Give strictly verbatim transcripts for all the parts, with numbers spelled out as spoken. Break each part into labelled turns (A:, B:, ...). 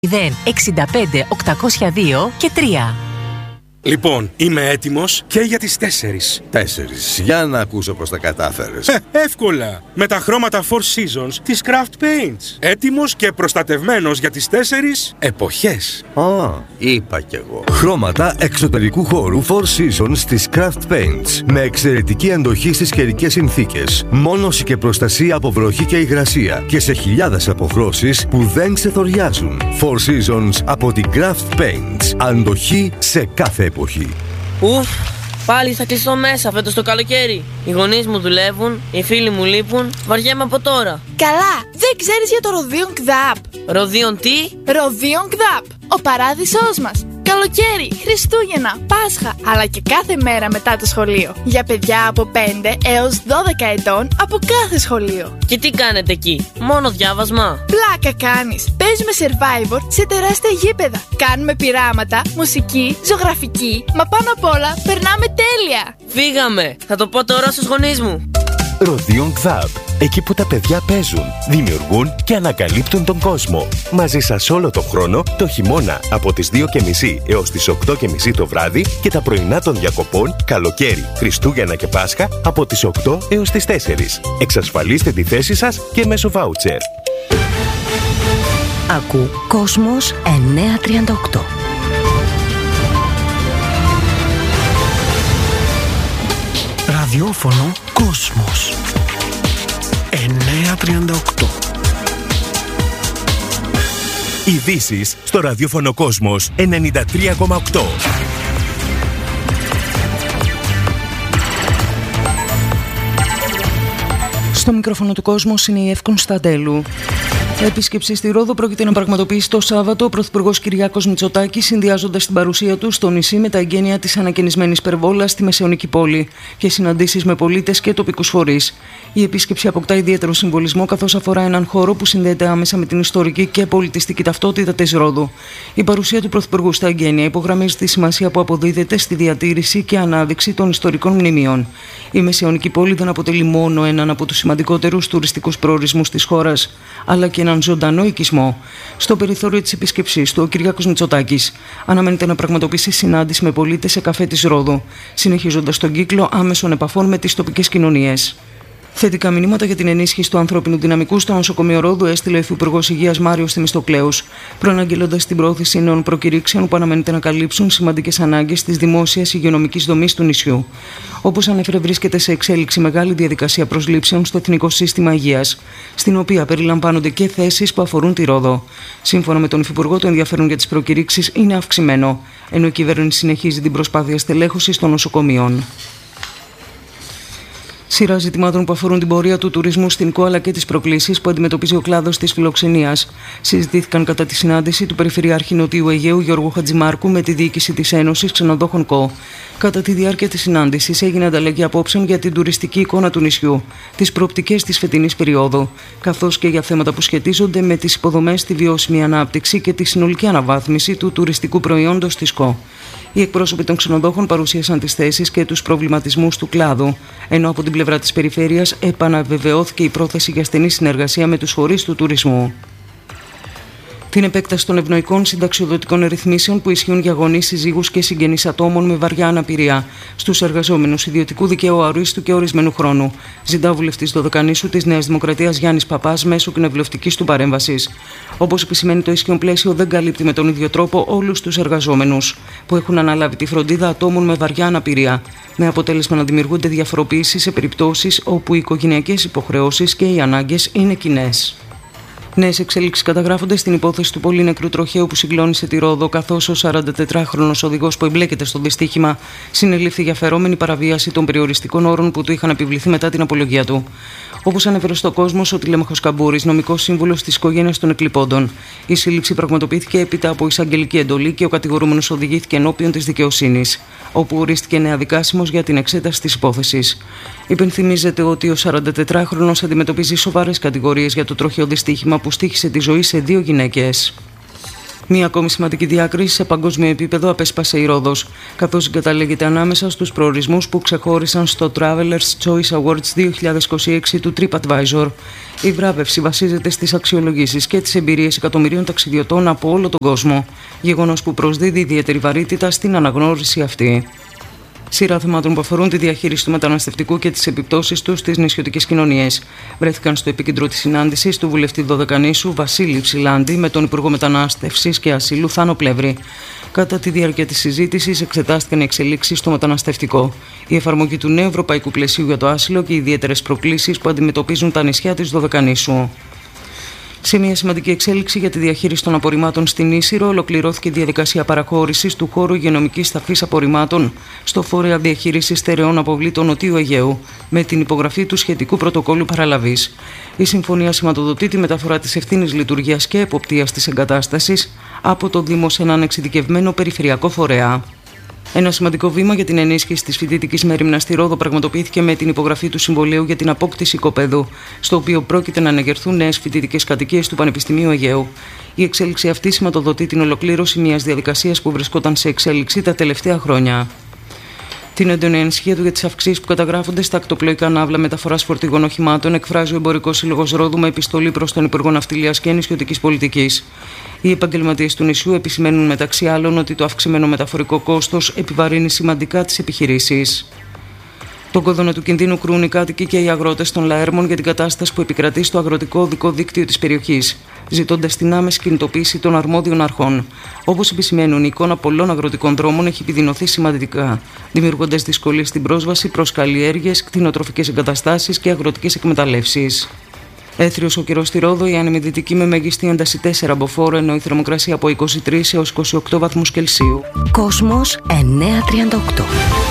A: μηδέν εξήντα πέντε οκτακόσια δύο και τρία.
B: Λοιπόν, είμαι έτοιμος και για τις τέσσερις.
C: Τέσσερις. Για να ακούσω πώς τα κατάφερες.
B: Ε, εύκολα. Με τα χρώματα Four Seasons της Craft Paints. Έτοιμος και προστατευμένος για τις τέσσερις εποχές.
C: Α, είπα κι εγώ. Χρώματα εξωτερικού χώρου Four Seasons της Craft Paints. Με εξαιρετική αντοχή στις καιρικές συνθήκες. Μόνωση και προστασία από βροχή και υγρασία. Και σε χιλιάδες αποχρώσεις που δεν ξεθοριάζουν. Four Seasons από την Craft Paints. Αντοχή σε κάθε εποχή.
D: Ουφ, πάλι θα κλειστώ μέσα φέτος το καλοκαίρι. Οι γονείς μου δουλεύουν, οι φίλοι μου λείπουν, βαριέμαι από τώρα.
E: Καλά, δεν ξέρεις για το Ροδίον ΚΔΑΠ.
D: Ροδίον τι?
E: Ροδίον ΚΔΑΠ, ο παράδεισός μας. Καλοκαίρι, Χριστούγεννα, Πάσχα, αλλά και κάθε μέρα μετά το σχολείο. Για παιδιά από πέντε έως δώδεκα ετών από κάθε σχολείο.
D: Και τι κάνετε εκεί, μόνο διάβασμα?
E: Πλάκα κάνεις. Παίζουμε Survivor σε τεράστια γήπεδα. Κάνουμε πειράματα, μουσική, ζωγραφική, μα πάνω απ' όλα περνάμε τέλεια.
D: Φύγαμε, θα το πω τώρα στους γονείς μου.
F: Ροδίον ΚΔΑΠ. Εκεί που τα παιδιά παίζουν, δημιουργούν και ανακαλύπτουν τον κόσμο. Μαζί σας όλο τον χρόνο, το χειμώνα, από τις δύο και μισή έως τις οκτώ και μισή το βράδυ και τα πρωινά των διακοπών, καλοκαίρι, Χριστούγεννα και Πάσχα, από τις οκτώ έως τις τέσσερις. Εξασφαλίστε τη θέση σας και μέσω βάουτσερ.
A: Ακού Κόσμος εννιακόσια τριάντα οκτώ.
G: Ραδιόφωνο Κόσμος εννιακόσια τριάντα οκτώ.
F: Ειδήσεις στο ραδιόφωνο Κόσμος ενενήντα τρία κόμμα οκτώ.
H: Στο μικρόφωνο του Κόσμος είναι η Εύη Κωνσταντέλου. Επίσκεψη στη Ρόδο πρόκειται να πραγματοποιήσει το Σάββατο ο Πρωθυπουργός Κυριάκος Μητσοτάκης, συνδυάζοντας την παρουσία του στο νησί με τα εγγένεια της ανακαινισμένης υπερβόλας στη Μεσαιωνική πόλη και συναντήσεις με πολίτες και τοπικούς φορείς. Η επίσκεψη αποκτά ιδιαίτερο συμβολισμό, καθώς αφορά έναν χώρο που συνδέεται άμεσα με την ιστορική και πολιτιστική ταυτότητα της Ρόδου. Η παρουσία του Πρωθυπουργού στα εγγένεια υπογραμμίζει τη σημασία που αποδίδεται στη διατήρηση και ανάδειξη των ιστορικών μνημείων. Η Μεσαιωνική πόλη δεν αποτελεί μόνο έναν από τους σημαντικότερους τουριστικούς προορισμούς της χώρας, αλλά και έναν ζωντανό οικισμό. Στο περιθώριο της επίσκεψής του, ο Κυριάκος Μητσοτάκης αναμένεται να πραγματοποιήσει συνάντηση με πολίτες σε καφέ της Ρόδου, συνεχίζοντας τον κύκλο άμεσων επαφών με τις τοπικές κοινωνίες. Θετικά μηνύματα για την ενίσχυση του ανθρώπινου δυναμικού στο νοσοκομείο Ρόδου έστειλε ο Υφυπουργός Υγείας Μάριος Θεμιστοκλέους, προαναγγέλλοντας την πρόθεση νέων προκηρύξεων που αναμένεται να καλύψουν σημαντικές ανάγκες της δημόσιας υγειονομικής δομής του νησιού. Όπως ανέφερε, βρίσκεται σε εξέλιξη μεγάλη διαδικασία προσλήψεων στο Εθνικό Σύστημα Υγείας, στην οποία περιλαμβάνονται και θέσεις που αφορούν τη Ρόδο. Σύμφωνα με τον Υφυπουργό, το ενδιαφέρον για τις προκηρύξεις είναι αυξημένο, ενώ η κυβέρνηση συνεχίζει την προσπάθεια στελέχωσης των νοσοκομείων. Σειρά ζητημάτων που αφορούν την πορεία του τουρισμού στην ΚΟ αλλά και τις προκλήσεις που αντιμετωπίζει ο κλάδος της φιλοξενίας συζητήθηκαν κατά τη συνάντηση του Περιφερειάρχη Νοτιού Αιγαίου Γιώργου Χατζημάρκου με τη διοίκηση της Ένωσης Ξενοδόχων ΚΟ. Κατά τη διάρκεια της συνάντησης έγινε ανταλλαγή απόψεων για την τουριστική εικόνα του νησιού, τις προοπτικές της φετινής περίοδου, καθώς και για θέματα που σχετίζονται με τις υποδομές, τη βιώσιμη ανάπτυξη και τη συνολική αναβάθμιση του τουριστικού προϊόντος της ΚΟ. Οι εκπρόσωποι των ξενοδόχων παρουσίασαν τις θέσεις και τους προβληματισμούς του κλάδου, ενώ από την πλευρά της περιφέρειας επαναβεβαιώθηκε η πρόθεση για στενή συνεργασία με τους φορείς του τουρισμού. Την επέκταση των ευνοϊκών συνταξιοδοτικών ρυθμίσεων που ισχύουν για γονείς, συζύγους και συγγενείς ατόμων με βαριά αναπηρία στους εργαζόμενους ιδιωτικού δικαίου αορίστου και ορισμένου χρόνου, ζητά ο βουλευτής Δωδεκανήσου της Νέας Δημοκρατίας Γιάννης Παπάς μέσω κοινοβουλευτικής του παρέμβασης. Όπως επισημαίνει, το ισχύον πλαίσιο δεν καλύπτει με τον ίδιο τρόπο όλους τους εργαζόμενους που έχουν αναλάβει τη φροντίδα ατόμων με βαριά αναπηρία, με αποτέλεσμα να δημιουργούνται διαφοροποιήσεις σε περιπτώσεις όπου οι οικογενειακές υποχρεώσεις και οι ανάγκες είναι κοινές. Νέες εξέλιξεις καταγράφονται στην υπόθεση του πολύ νεκρού τροχαίου που συγκλώνησε τη Ρόδο, καθώς ο σαραντατετράχρονος οδηγός που εμπλέκεται στο δυστύχημα συνελήφθη για φερόμενη παραβίαση των περιοριστικών όρων που του είχαν επιβληθεί μετά την απολογία του. Όπως ανέφερε στο Κόσμος ο Τηλέμαχος Καμπούρης, νομικός σύμβουλος της οικογένειας των εκλειπώντων, η σύλληψη πραγματοποιήθηκε έπειτα από εισαγγελική εντολή και ο κατηγορούμενος οδηγήθηκε ενώπιον της δικαιοσύνης, όπου ορίστηκε νέα δικάσιμος για την εξέταση της υπόθεσης. Υπενθυμίζεται ότι ο σαραντατετράχρονος αντιμετωπίζει σοβαρές κατηγορίες για το τροχαίο δυστύχημα που στοίχισε τη ζωή σε δύο γυναίκες. Μία ακόμη σημαντική διάκριση σε παγκόσμιο επίπεδο απέσπασε η Ρόδος, καθώς συγκαταλέγεται ανάμεσα στους προορισμούς που ξεχώρισαν στο Travelers Choice Awards δύο χιλιάδες είκοσι έξι του TripAdvisor. Η βράβευση βασίζεται στις αξιολογήσεις και τις εμπειρίες εκατομμυρίων ταξιδιωτών από όλο τον κόσμο, γεγονός που προσδίδει ιδιαίτερη βαρύτητα στην αναγνώριση αυτή. Σειρά θεμάτων που αφορούν τη διαχείριση του μεταναστευτικού και τις επιπτώσεις του στις νησιωτικές κοινωνίες βρέθηκαν στο επίκεντρο της συνάντησης του βουλευτή Δωδεκανήσου Βασίλη Ψηλάντη με τον Υπουργό Μετανάστευσης και Ασύλου Θάνο Πλεύρη. Κατά τη διάρκεια της συζήτησης εξετάστηκαν οι εξελίξεις στο μεταναστευτικό, η εφαρμογή του νέου ευρωπαϊκού πλαισίου για το άσυλο και οι ιδιαίτερες προκλήσεις που αντιμετωπίζουν τα νησιά της Δωδεκανήσου. Σε μια σημαντική εξέλιξη για τη διαχείριση των απορριμμάτων στην Ίσυρο, ολοκληρώθηκε η διαδικασία παραχώρησης του χώρου υγειονομικής ταφής απορριμμάτων στο Φορέα Διαχείρισης Στερεών Αποβλήτων Νοτιού Αιγαίου, με την υπογραφή του σχετικού πρωτοκόλλου παραλαβής. Η συμφωνία σηματοδοτεί τη μεταφορά της ευθύνης λειτουργίας και εποπτείας της εγκατάστασης από το Δήμο σε έναν εξειδικευμένο περιφερειακό φορέα. Ένα σημαντικό βήμα για την ενίσχυση της φοιτητικής μέριμνας στη Ρόδο πραγματοποιήθηκε με την υπογραφή του Συμβολίου για την Απόκτηση Οικοπαίδου, στο οποίο πρόκειται να ανεγερθούν νέες φοιτητικές κατοικίες του Πανεπιστημίου Αιγαίου. Η εξέλιξη αυτή σηματοδοτεί την ολοκλήρωση μιας διαδικασίας που βρισκόταν σε εξέλιξη τα τελευταία χρόνια. Την έντονη ανησυχία του για τις αυξήσεις που καταγράφονται στα ακτοπλοϊκά ναύλα μεταφοράς φορτηγών οχημάτων εκφράζει ο Εμπορικός Σύλλογος Ρόδου με επιστολή προς τον Υπουργό Ναυτιλίας και Νησιωτικής Πολιτικής. Οι επαγγελματίες του νησιού επισημαίνουν μεταξύ άλλων ότι το αυξημένο μεταφορικό κόστος επιβαρύνει σημαντικά τις επιχειρήσεις. Τον κόδωνα του κινδύνου κρούν οι κάτοικοι και οι αγρότες των Λαέρμων για την κατάσταση που επικρατεί στο αγροτικό οδικό δίκτυο της περιοχής, ζητώντας την άμεση κινητοποίηση των αρμόδιων αρχών. Όπως επισημαίνουν, η εικόνα πολλών αγροτικών δρόμων έχει επιδεινωθεί σημαντικά, δημιουργώντας δυσκολίες στην πρόσβαση προς καλλιέργειες, κτηνοτροφικές εγκαταστάσεις και αγροτικές εκμεταλλεύσεις. Έθριος ο καιρός στη Ρόδο, η άνεμη δυτική με μέγιστη ένταση τέσσερα μποφόρ, ενώ η θερμοκρασία από είκοσι τρεις έως είκοσι οκτώ βαθμούς Κελσίου.
A: Κόσμος εννιακόσια τριάντα οκτώ.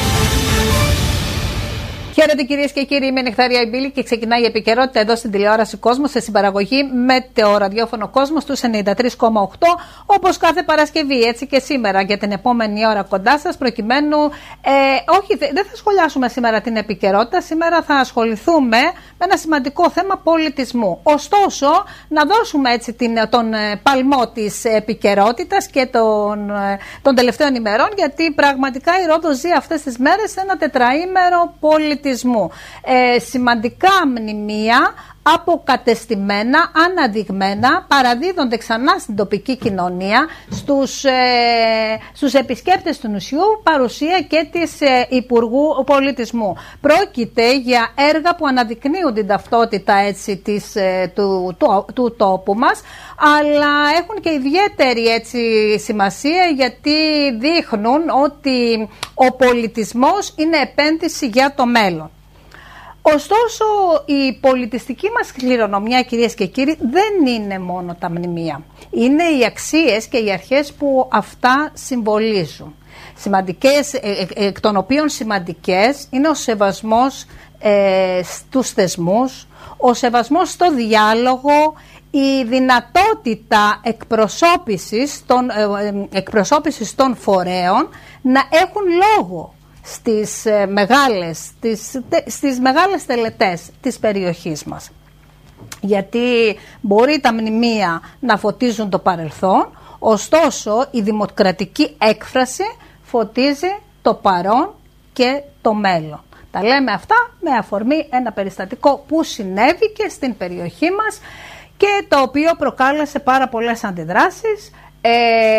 I: Χαίρετε κυρίες και κύριοι, είμαι η Νεκτάρια Ιμπίλη και ξεκινάει η επικαιρότητα εδώ στην τηλεόραση Κόσμος σε συμπαραγωγή με το ραδιόφωνο Κόσμο στους ενενήντα τρία κόμμα οκτώ, όπως κάθε Παρασκευή, έτσι και σήμερα για την επόμενη ώρα κοντά σας, προκειμένου, ε, όχι δεν θα σχολιάσουμε σήμερα την επικαιρότητα, σήμερα θα ασχοληθούμε με ένα σημαντικό θέμα πολιτισμού. Ωστόσο, να δώσουμε έτσι την, τον παλμό της επικαιρότητας και των, των τελευταίων ημερών, γιατί πραγματικά η Ρόδος ζει αυτές τις μέρες σε ένα τετραήμερο πολιτισμού. Ε, σημαντικά μνημεία αποκατεστημένα, αναδειγμένα, παραδίδονται ξανά στην τοπική κοινωνία, στους, ε, στους επισκέπτες του νησιού, παρουσία και της ε, Υπουργού Πολιτισμού. Πρόκειται για έργα που αναδεικνύουν την ταυτότητα έτσι, της, ε, του, του, του τόπου μας, αλλά έχουν και ιδιαίτερη έτσι, σημασία, γιατί δείχνουν ότι ο πολιτισμός είναι επένδυση για το μέλλον. Ωστόσο, η πολιτιστική μας κληρονομιά, κυρίες και κύριοι, δεν είναι μόνο τα μνημεία. Είναι οι αξίες και οι αρχές που αυτά συμβολίζουν. Σημαντικές, εκ των οποίων σημαντικές είναι ο σεβασμός ε, στους θεσμούς, ο σεβασμός στο διάλογο, η δυνατότητα εκπροσώπησης των, ε, εκπροσώπησης των φορέων να έχουν λόγο στις μεγάλες, στις, στις μεγάλες τελετές της περιοχής μας. Γιατί μπορεί τα μνημεία να φωτίζουν το παρελθόν, ωστόσο η δημοκρατική έκφραση φωτίζει το παρόν και το μέλλον. Τα λέμε αυτά με αφορμή ένα περιστατικό που συνέβη και στην περιοχή μας και το οποίο προκάλεσε πάρα πολλές αντιδράσεις. Ε,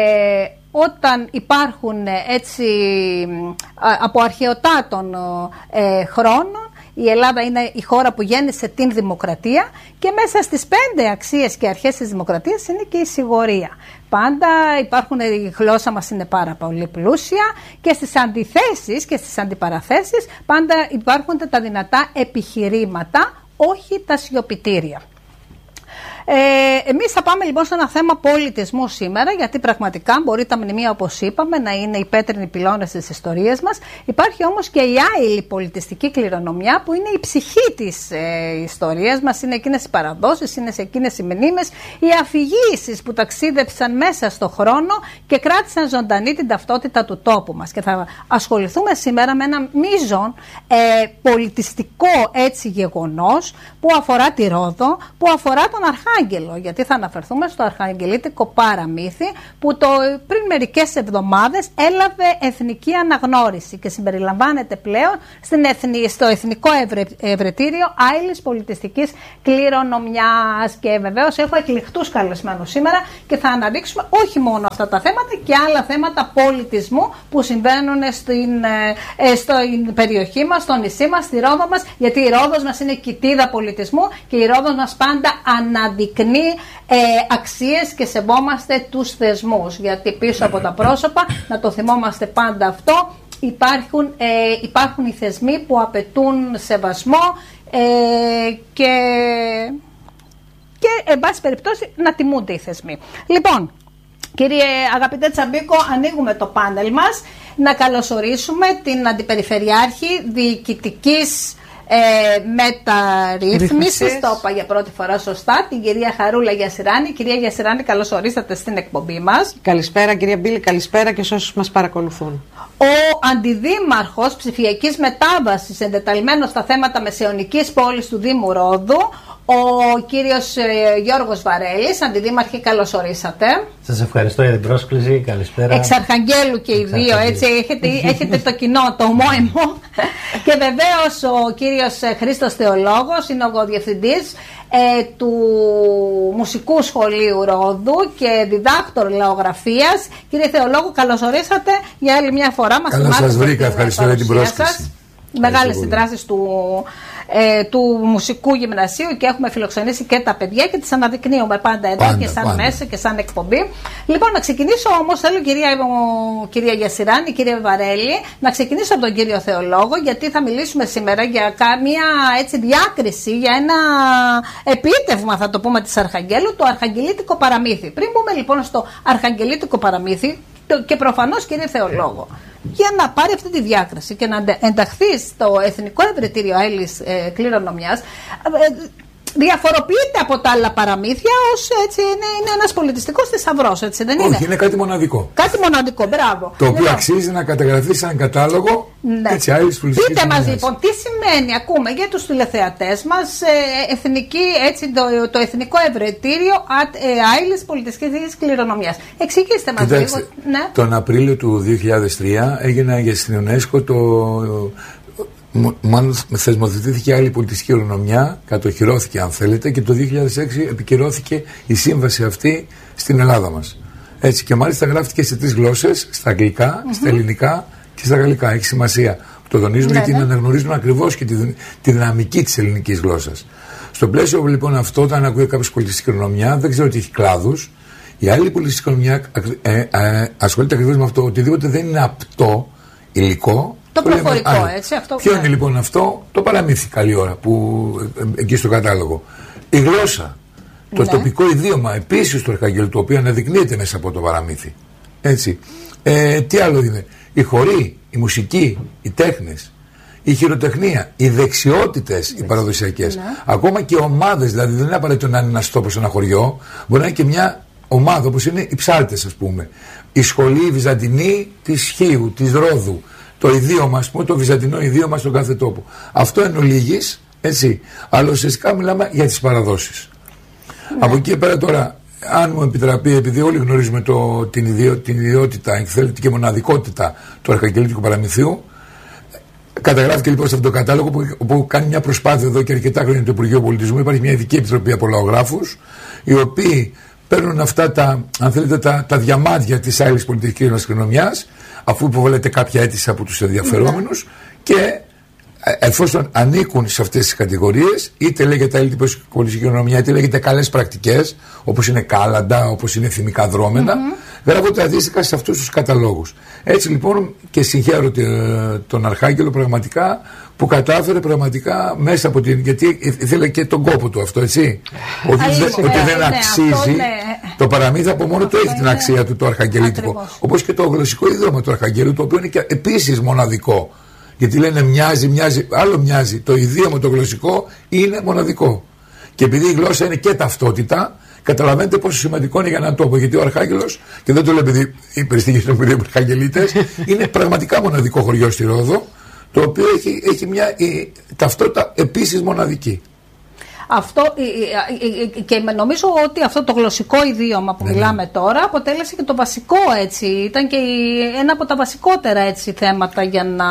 I: όταν υπάρχουν έτσι από αρχαιοτάτων ε, χρόνων, η Ελλάδα είναι η χώρα που γέννησε την δημοκρατία και μέσα στις πέντε αξίες και αρχές της δημοκρατίας είναι και η σιγορία. Πάντα υπάρχουν, η γλώσσα μας είναι πάρα πολύ πλούσια και στις αντιθέσεις και στις αντιπαραθέσεις πάντα υπάρχουν τα δυνατά επιχειρήματα, όχι τα σιωπητήρια. Ε, εμείς θα πάμε λοιπόν σε ένα θέμα πολιτισμού σήμερα, γιατί πραγματικά μπορεί τα μνημεία, όπως είπαμε, να είναι οι πέτρινοι πυλώνες της ιστορίας μας. Υπάρχει όμως και η άειλη πολιτιστική κληρονομιά που είναι η ψυχή της ε, ιστορίας μας, είναι εκείνες οι παραδόσεις, είναι εκείνες οι μνήμες, οι αφηγήσεις που ταξίδεψαν μέσα στο χρόνο και κράτησαν ζωντανή την ταυτότητα του τόπου μας. Και θα ασχοληθούμε σήμερα με ένα μείζον ε, πολιτιστικό έτσι γεγονός που αφορά τη Ρόδο, που αφορά τον αρχά Αρχάγγελο, γιατί θα αναφερθούμε στο αρχαγγελίτικο παραμύθι που το, πριν μερικές εβδομάδες έλαβε εθνική αναγνώριση και συμπεριλαμβάνεται πλέον στην εθνη, στο Εθνικό Ευρε, Ευρετήριο Άειλης Πολιτιστικής Κληρονομιάς. Και βεβαίως έχω εκλειχτούς καλεσμένους σήμερα και θα αναδείξουμε όχι μόνο αυτά τα θέματα και άλλα θέματα πολιτισμού που συμβαίνουν στην, ε, στην περιοχή μας, στο νησί μας, στη Ρόδο μας, γιατί η Ρόδος μας είναι κοιτίδα πολιτισμού και η Ρόδος μας πάντα αναδεικνύει ε, αξίες και σεβόμαστε τους θεσμούς, γιατί πίσω από τα πρόσωπα, να το θυμόμαστε πάντα αυτό, υπάρχουν, ε, υπάρχουν οι θεσμοί που απαιτούν σεβασμό ε, και, και εν πάση περιπτώσει να τιμούνται οι θεσμοί. Λοιπόν, κύριε αγαπητέ Τσαμπίκο, ανοίγουμε το πάνελ μας να καλωσορίσουμε την Αντιπεριφερειάρχη Διοικητικής ε, Μεταρρύθμισης, το είπα για πρώτη φορά σωστά, την κυρία Χαρούλα Γιασιράνη. Κυρία Γιασιράνη, καλώς ορίσατε στην εκπομπή μας.
J: Καλησπέρα κυρία Μπίλη, καλησπέρα και σε όσους μας παρακολουθούν.
I: Ο Αντιδήμαρχος Ψηφιακής Μετάβασης, εντεταλμένος στα θέματα μεσαιωνικής πόλης του Δήμου Ρόδου, ο κύριος ε, Γιώργος Βαρέλης. Αντιδήμαρχε, καλώς ορίσατε.
K: Σας ευχαριστώ για την πρόσκληση. Καλησπέρα.
I: Εξ Αρχαγγέλου και οι δύο, έτσι, έχετε, έχετε το κοινό, το ομόαιμο. Και βεβαίως ο κύριος Χρήστος Θεολόγος, είναι ο διευθυντής ε, του Μουσικού Σχολείου Ρόδου και διδάκτορ λαογραφίας. Κύριε Θεολόγο, καλώς ορίσατε για άλλη μια φορά. Μας
L: Καλώς σας βρήκα, ευχαριστώ για την πρόσκληση.
I: Μεγάλες συντράσεις του, ε, του Μουσικού Γυμνασίου και έχουμε φιλοξενήσει και τα παιδιά και τις αναδεικνύουμε πάντα εδώ πάντα, και σαν πάντα. Μέσα και σαν εκπομπή. Λοιπόν, να ξεκινήσω όμως, θέλω κυρία, ο, κυρία Γιασιράνη, κύριε Βαρέλη, να ξεκινήσω από τον κύριο Θεολόγο, γιατί θα μιλήσουμε σήμερα για μια έτσι, διάκριση, για ένα επίτευγμα, θα το πούμε, της Αρχαγγέλου, το αρχαγγελίτικο παραμύθι. Πριν πούμε λοιπόν στο αρχαγγελίτικο παραμύθι, το, και προφανώς κύριε Θεολόγο, για να πάρει αυτή τη διάκριση και να ενταχθεί στο Εθνικό Ευρετήριο Άειλης ε, Κληρονομιάς, ε, διαφοροποιείται από τα άλλα παραμύθια ως έτσι, είναι, είναι ένας πολιτιστικός θησαυρός, έτσι δεν είναι?
L: Όχι, είναι κάτι μοναδικό.
I: Κάτι μοναδικό, μπράβο.
L: Το οποίο
I: λοιπόν
L: αξίζει να καταγραφεί σαν κατάλογο, ναι, έτσι, Άειλης Πολιτιστικής.
I: Πείτε μας λοιπόν, τι σημαίνει, ακούμε για τους τηλεθεατές μας, ε, εθνική, έτσι, το, το Εθνικό Ευρετήριο Άειλης Πολιτιστικής Κληρονομιάς. Εξηγήστε μας λίγο. Ναι.
L: Τον Απρίλιο του δύο χιλιάδες τρία έγινε για στην UNESCO το... Μάλλον θεσμοθετήθηκε άλλη πολιτιστική κληρονομιά, κατοχυρώθηκε αν θέλετε, και το δύο χιλιάδες έξι επικυρώθηκε η σύμβαση αυτή στην Ελλάδα μας. Έτσι, και μάλιστα γράφτηκε σε τρεις γλώσσες, στα αγγλικά, mm-hmm. στα ελληνικά και στα γαλλικά. Έχει σημασία που το τονίζουμε, γιατί ναι. αναγνωρίζουμε ακριβώς και τη, τη δυναμική της ελληνικής γλώσσας. Στο πλαίσιο λοιπόν αυτό, όταν ακούει κάποιος πολιτιστική κληρονομιά, δεν ξέρω ότι έχει κλάδους. Η άλλη πολιτιστική κληρονομιά ε, ε, ε, ασχολείται ακριβώς με αυτό, οτιδήποτε δεν είναι απτό υλικό.
I: Το προφορικό, λέμε, έτσι. Αυτό
L: ποιο είναι λοιπόν αυτό? Το παραμύθι, καλή ώρα, που ε, εκεί στο κατάλογο. Η γλώσσα, το ναι. τοπικό ιδίωμα επίσης του Αρχαγγέλου, το οποίο αναδεικνύεται μέσα από το παραμύθι. Έτσι. Ε, τι άλλο είναι? Η χορή, η μουσική, οι τέχνες, η χειροτεχνία, οι δεξιότητες, οι παραδοσιακές. Ναι. Ακόμα και ομάδες, δηλαδή δεν είναι απαραίτητο να είναι ένας τόπος, ένα χωριό, μπορεί να είναι και μια ομάδα, όπως είναι οι ψάρτες, ας πούμε. Η σχολή βυζαντινή της Χίου, της Ρόδου. Το ιδίωμα, ας πούμε, το βυζαντινό ιδίωμα στον κάθε τόπο. Αυτό εν ολίγης, έτσι. Αλλά ουσιαστικά μιλάμε για τις παραδόσεις. Ναι. Από εκεί πέρα τώρα, αν μου επιτραπεί, επειδή όλοι γνωρίζουμε το, την, ιδιο, την ιδιότητα, αν θέλετε, και μοναδικότητα του αρχαγγελίτικου παραμυθιού, καταγράφηκε λοιπόν σε αυτό το κατάλογο που, που κάνει μια προσπάθεια εδώ και αρκετά χρόνια το Υπουργείο Πολιτισμού. Υπάρχει μια ειδική επιτροπή από λαογράφους, οι οποίοι παίρνουν αυτά τα, αν θέλετε, τα, τα διαμάντια της Άειλης Πολιτιστικής μας Κληρονομιάς, αφού υποβάλλεται κάποια αίτηση από τους ενδιαφερόμενους, και εφόσον ανήκουν σε αυτές τις κατηγορίες, είτε λέγεται Άειλη Πολιτιστική Κληρονομιά, είτε λέγεται καλές πρακτικές, όπως είναι κάλαντα, όπως είναι θυμικά δρόμενα, mm-hmm. γράφονται αντίστοιχα σε αυτούς τους καταλόγους. Έτσι λοιπόν, και συγχαίρω τον Αρχάγγελο πραγματικά που κατάφερε πραγματικά μέσα από την. Γιατί ήθελε και τον κόπο του αυτό, έτσι. Ότι, δε, ότι δεν ναι, αξίζει. Αυτό, ναι. Το παραμύθι από μόνο του έχει την αξία του το αρχαγγελίτικο. Όπως και το γλωσσικό ιδίωμα του Αρχαγγέλου, το οποίο είναι και επίσης μοναδικό. Γιατί λένε μοιάζει, μοιάζει, άλλο μοιάζει. Το ιδίωμα το γλωσσικό είναι μοναδικό. Και επειδή η γλώσσα είναι και ταυτότητα, καταλαβαίνετε πόσο σημαντικό είναι για έναν τόπο. Γιατί ο Αρχάγγελος, και δεν το λέω επειδή οι περιστίγες των οποίων Αρχαγγελίτες, είναι πραγματικά μοναδικό χωριό στη Ρόδο, το οποίο έχει, έχει μια η, ταυτότητα επίσης μοναδική.
I: Αυτό, και νομίζω ότι αυτό το γλωσσικό ιδίωμα που ναι, μιλάμε τώρα αποτέλεσε και το βασικό, έτσι, ήταν και ένα από τα βασικότερα, έτσι, θέματα για να,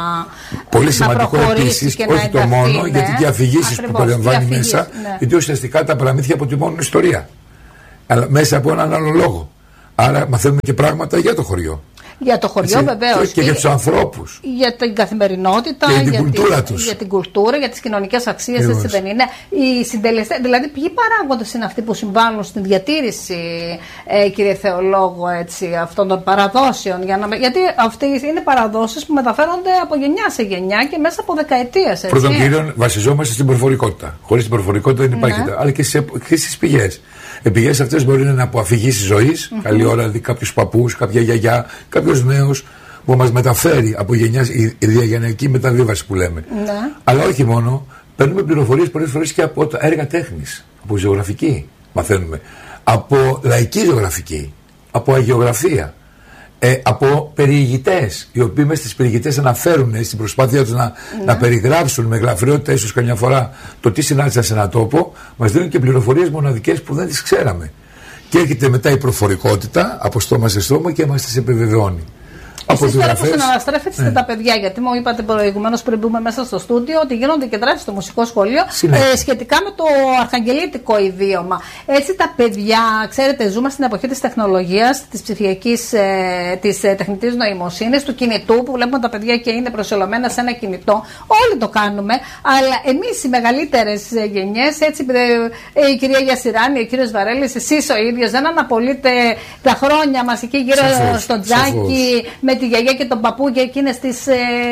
L: πολύ
I: να
L: σημαντικό επίσης, όχι το μόνο, ναι, γιατί και οι αφηγήσεις που περιλαμβάνει μέσα, ναι, γιατί ουσιαστικά τα παραμύθια αποτιμώνουν ιστορία, αλλά μέσα από έναν άλλο λόγο. Άρα μαθαίνουμε και πράγματα για το χωριό.
I: Για το χωριό βεβαίως.
L: Και, και για τους ανθρώπους.
I: Για την καθημερινότητα,
L: για την
I: για
L: κουλτούρα
I: τη,
L: τους.
I: Για την κουλτούρα, για τις κοινωνικές αξίες, έτσι δεν είναι. Οι συντελεστές, δηλαδή ποιοι παράγοντες είναι αυτοί που συμβάλλουν στην διατήρηση, ε, κύριε Θεολόγο, έτσι, αυτών των παραδόσεων. Για να, γιατί αυτοί είναι παραδόσεις που μεταφέρονται από γενιά σε γενιά και μέσα από δεκαετίες.
L: Πρώτον κύριον, βασιζόμαστε στην προφορικότητα. Χωρίς την προφορικότητα δεν υπάρχει, ναι, αλλά και στις πηγές. Οι πηγές αυτές μπορεί να είναι από αφηγήσεις ζωής, mm-hmm, καλή ώρα, δηλαδή κάποιους παππούς, κάποια γιαγιά, κάποιος νέος που μας μεταφέρει από γενιά, η διαγενειακή μεταβίβαση που λέμε. Mm-hmm. Αλλά όχι μόνο, παίρνουμε πληροφορίες πολλές φορές και από τα έργα τέχνης, από ζωγραφική μαθαίνουμε, από λαϊκή ζωγραφική, από αγιογραφία, ε, από περιηγητές, οι οποίοι μέσα στις περιηγητές αναφέρουν στην προσπάθεια τους να, mm-hmm, να περιγράψουν με γλαφριότητα ίσως καμιά φορά το τι συνάντησαν σε έναν τόπο, μας δίνουν και πληροφορίες μοναδικές που δεν τις ξέραμε. Και έρχεται μετά η προφορικότητα από στόμα σε στόμα και μας τις επιβεβαιώνει.
I: Εσείς τώρα που συναναστρέφετε ναι, τα παιδιά, γιατί μου είπατε προηγουμένως πριν μπούμε μέσα στο στούντιο ότι γίνονται και δράσεις στο μουσικό σχολείο ε, σχετικά με το αρχαγγελίτικο ιδίωμα. Έτσι τα παιδιά, ξέρετε, ζούμε στην εποχή της τεχνολογίας, της ψηφιακής, ε, της ε, τεχνητής νοημοσύνης, του κινητού, που βλέπουμε τα παιδιά και είναι προσελωμένα σε ένα κινητό. Όλοι το κάνουμε, αλλά εμείς οι μεγαλύτερες γενιές, έτσι, ε, η κυρία Γιασιράνη, ο κύριος Βαρέλης, εσείς ο ίδιος, δεν αναπολύτε τα χρόνια μας εκεί γύρω σαφώς, στο τζάκι, με τη γιαγιά και τον παππού για εκείνες τις ε,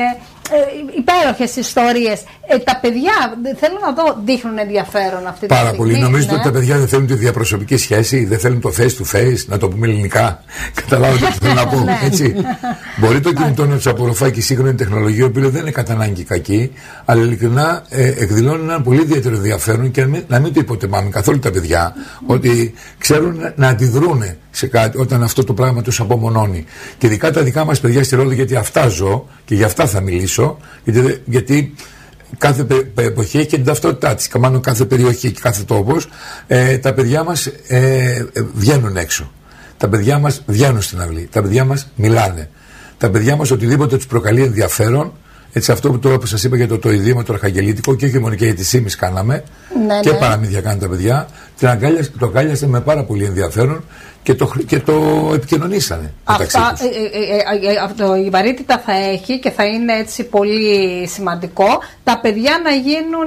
I: ε, υπέροχες ιστορίες. Ε, τα παιδιά, θέλω να δω, δείχνουν ενδιαφέρον αυτή τη
L: Πάρα
I: στιγμή.
L: πολύ. Νομίζω
I: ναι,
L: ότι τα παιδιά δεν θέλουν τη διαπροσωπική σχέση, δεν θέλουν το face to face, να το πούμε ελληνικά. Καταλάβετε τι θέλω να πω. Έτσι. Μπορεί το κινητό να του απορροφάει και η σύγχρονη τεχνολογία, η οποία δεν είναι κατά ανάγκη κακή, αλλά ειλικρινά ε, εκδηλώνει ένα πολύ ιδιαίτερο ενδιαφέρον και να μην, να μην το υποτιμάμε καθόλου τα παιδιά, ότι ξέρουν να αντιδρούν σε κάτι όταν αυτό το πράγμα τους απομονώνει. Και ειδικά τα δικά μας παιδιά στη Ρόδο, γιατί αυτά ζω και για αυτά θα μιλήσω, γιατί, γιατί κάθε εποχή έχει και την ταυτότητά της. Μάλλον κάθε περιοχή και κάθε τόπος, ε, τα παιδιά μας ε, ε, βγαίνουν έξω. Τα παιδιά μας βγαίνουν στην αυλή. Τα παιδιά μας μιλάνε. Τα παιδιά μας οτιδήποτε τους προκαλεί ενδιαφέρον. Έτσι, αυτό που τώρα που σας είπα για το, το ιδίωμα το αρχαγγελίτικο, και όχι μόνο και για τη Σίμης κάναμε, ναι, και ναι, παραμύθια κάνουν τα παιδιά, το αγκάλιασαν με πάρα πολύ ενδιαφέρον και το, και το επικοινωνήσανε μεταξύ τους.
I: Ε, ε, ε, αυτό η βαρύτητα θα έχει και θα είναι έτσι πολύ σημαντικό τα παιδιά να γίνουν,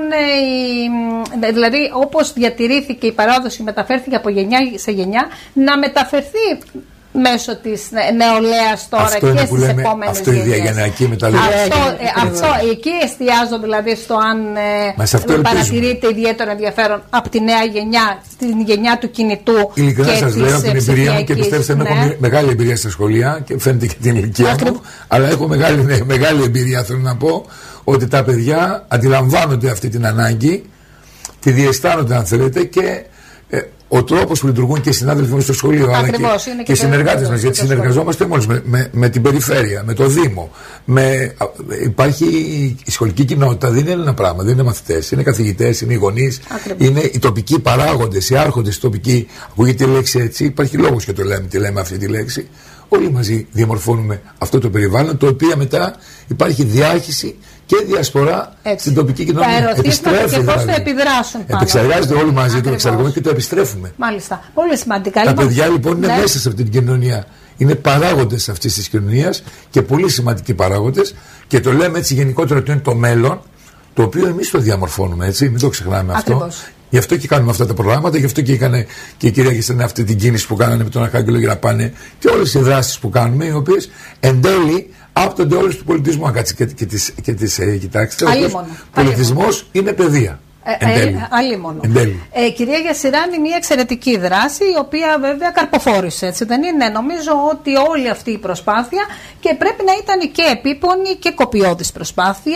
I: ε, δηλαδή όπως διατηρήθηκε η παράδοση, μεταφέρθηκε από γενιά σε γενιά, να μεταφερθεί μέσω της νεολαίας τώρα
L: αυτό
I: και στις
L: λέμε,
I: επόμενες
L: αυτό γενιές. Αυτό η διαγενειακή μεταλλαγή.
I: Αυτό, ε, αυτό, εκεί εστιάζω δηλαδή στο αν ε, παρατηρείται ιδιαίτερο ενδιαφέρον από τη νέα γενιά, στην γενιά του κινητού.
L: Ειλικρινά σας λέω την εμπειρία μου, και πιστέψτε με, ναι, έχω μεγάλη εμπειρία στα σχολεία και φαίνεται και την ηλικία Άκρη. μου, αλλά έχω μεγάλη, ναι, μεγάλη εμπειρία, θέλω να πω, ότι τα παιδιά αντιλαμβάνονται αυτή την ανάγκη, τη διαισθάνονται αν θέλετε, και ε, ο τρόπος που λειτουργούν και οι συνάδελφοι μας στο σχολείο, αλλά και, και, και οι συνεργάτες μας, γιατί συνεργαζόμαστε μόλις με, με, με την περιφέρεια, με το Δήμο. Με, υπάρχει η σχολική κοινότητα, δεν είναι ένα πράγμα, δεν είναι μαθητές, είναι καθηγητές, είναι οι γονείς, είναι οι τοπικοί παράγοντες, οι άρχοντες τοπικοί. Ακούγεται η λέξη έτσι, υπάρχει λόγος και το λέμε, τη λέμε αυτή τη λέξη. Όλοι μαζί διαμορφώνουμε αυτό το περιβάλλον, το οποίο μετά υπάρχει διάχυση και διασπορά έτσι στην τοπική κοινωνία.
I: Επιστρέφει και πώς θα επιδράσουν πάνω.
L: Επεξεργάζεται όλοι μαζί, το εξεργούμε και το επιστρέφουμε.
I: Μάλιστα. Πολύ σημαντικά.
L: Τα λοιπόν, παιδιά λοιπόν είναι, ναι, μέσα σε αυτή την κοινωνία. Είναι παράγοντες αυτής της κοινωνίας και πολύ σημαντικοί παράγοντες, και το λέμε έτσι γενικότερα ότι είναι το μέλλον, το οποίο εμείς το διαμορφώνουμε, έτσι, μην το ξεχνάμε αυτό. Ακριβώς. Γι' αυτό και κάνουμε αυτά τα προγράμματα, γι' αυτό και έκανε και η κυρία Γεστανέ αυτή την κίνηση που κάνανε με τον Αρχάγγελο για να πάνε, και όλες οι δράσεις που κάνουμε, οι οποίες εν τέλει άπτονται όλες του πολιτισμού. Αν κάτσετε και, και τις, και τις ε, κοιτάξετε, ο πολιτισμός είναι παιδεία.
I: Ε, ε, αλίμονο. Ε, κυρία Γιασιράνη, μια εξαιρετική δράση, η οποία βέβαια καρποφόρησε, έτσι δεν είναι? Νομίζω ότι όλη αυτή η προσπάθεια, και πρέπει να ήταν και επίπονη και κοπιώδης προσπάθεια,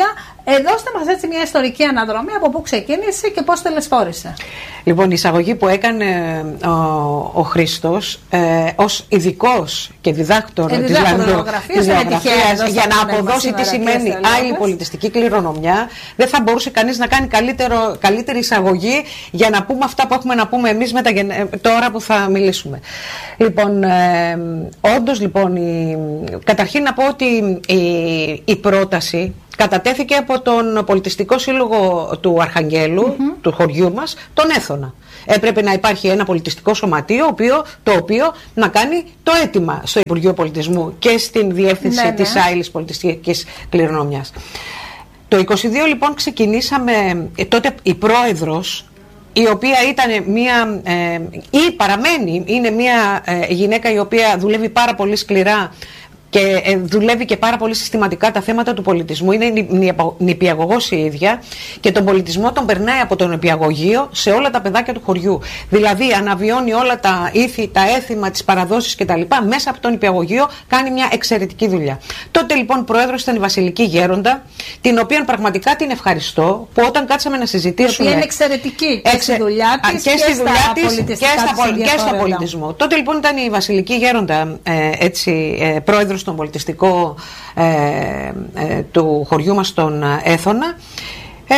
I: Ε, δώστε μας έτσι μια ιστορική αναδρομή από πού ξεκίνησε και πώς τελεσφόρησε.
J: Λοιπόν, η εισαγωγή που έκανε ο, ο Χρήστος ε, ως ειδικός και διδάκτορα
I: ε,
J: της λαογραφίας για να αποδώσει τι σημαίνει άλλη πολιτιστική κληρονομιά, δεν θα μπορούσε κανείς να κάνει καλύτερο, καλύτερη εισαγωγή για να πούμε αυτά που έχουμε να πούμε εμείς με τα, τώρα που θα μιλήσουμε. Λοιπόν, ε, όντως λοιπόν, η, καταρχήν να πω ότι η, η πρόταση κατατέθηκε από τον Πολιτιστικό Σύλλογο του Αρχαγγέλου, mm-hmm. του χωριού μας, τον Έθωνα. Έπρεπε να υπάρχει ένα πολιτιστικό σωματείο οποίο, το οποίο να κάνει το αίτημα στο Υπουργείο Πολιτισμού και στην διεύθυνση ναι, της ναι. άειλης πολιτιστικής κληρονομιάς. Το είκοσι δύο λοιπόν ξεκινήσαμε, τότε η πρόεδρος, η οποία ήταν μια, ε, ή παραμένει, είναι μια ε, γυναίκα η οποία δουλεύει πάρα πολύ σκληρά και ε, δουλεύει και πάρα πολύ συστηματικά τα θέματα του πολιτισμού. Είναι νηπιαγωγός η ίδια και τον πολιτισμό τον περνάει από το νηπιαγωγείο σε όλα τα παιδάκια του χωριού. Δηλαδή αναβιώνει όλα τα ήθη, τα έθιμα, τις παραδόσεις κτλ. Μέσα από το νηπιαγωγείο κάνει μια εξαιρετική δουλειά. Τότε λοιπόν πρόεδρος ήταν η Βασιλική Γέροντα, την οποία πραγματικά την ευχαριστώ, που όταν κάτσαμε να συζητήσουμε. Η οποία
I: είναι εξαιρετική και στη δουλειά της και, και, και, στα πολιτιστικά και, στα, και στο πολιτισμό. Τότε λοιπόν ήταν η Βασιλική Γέροντα ε, έτσι, ε, πρόεδρος στον πολιτιστικό ε, ε, του χωριού μας τον Έθωνα ε,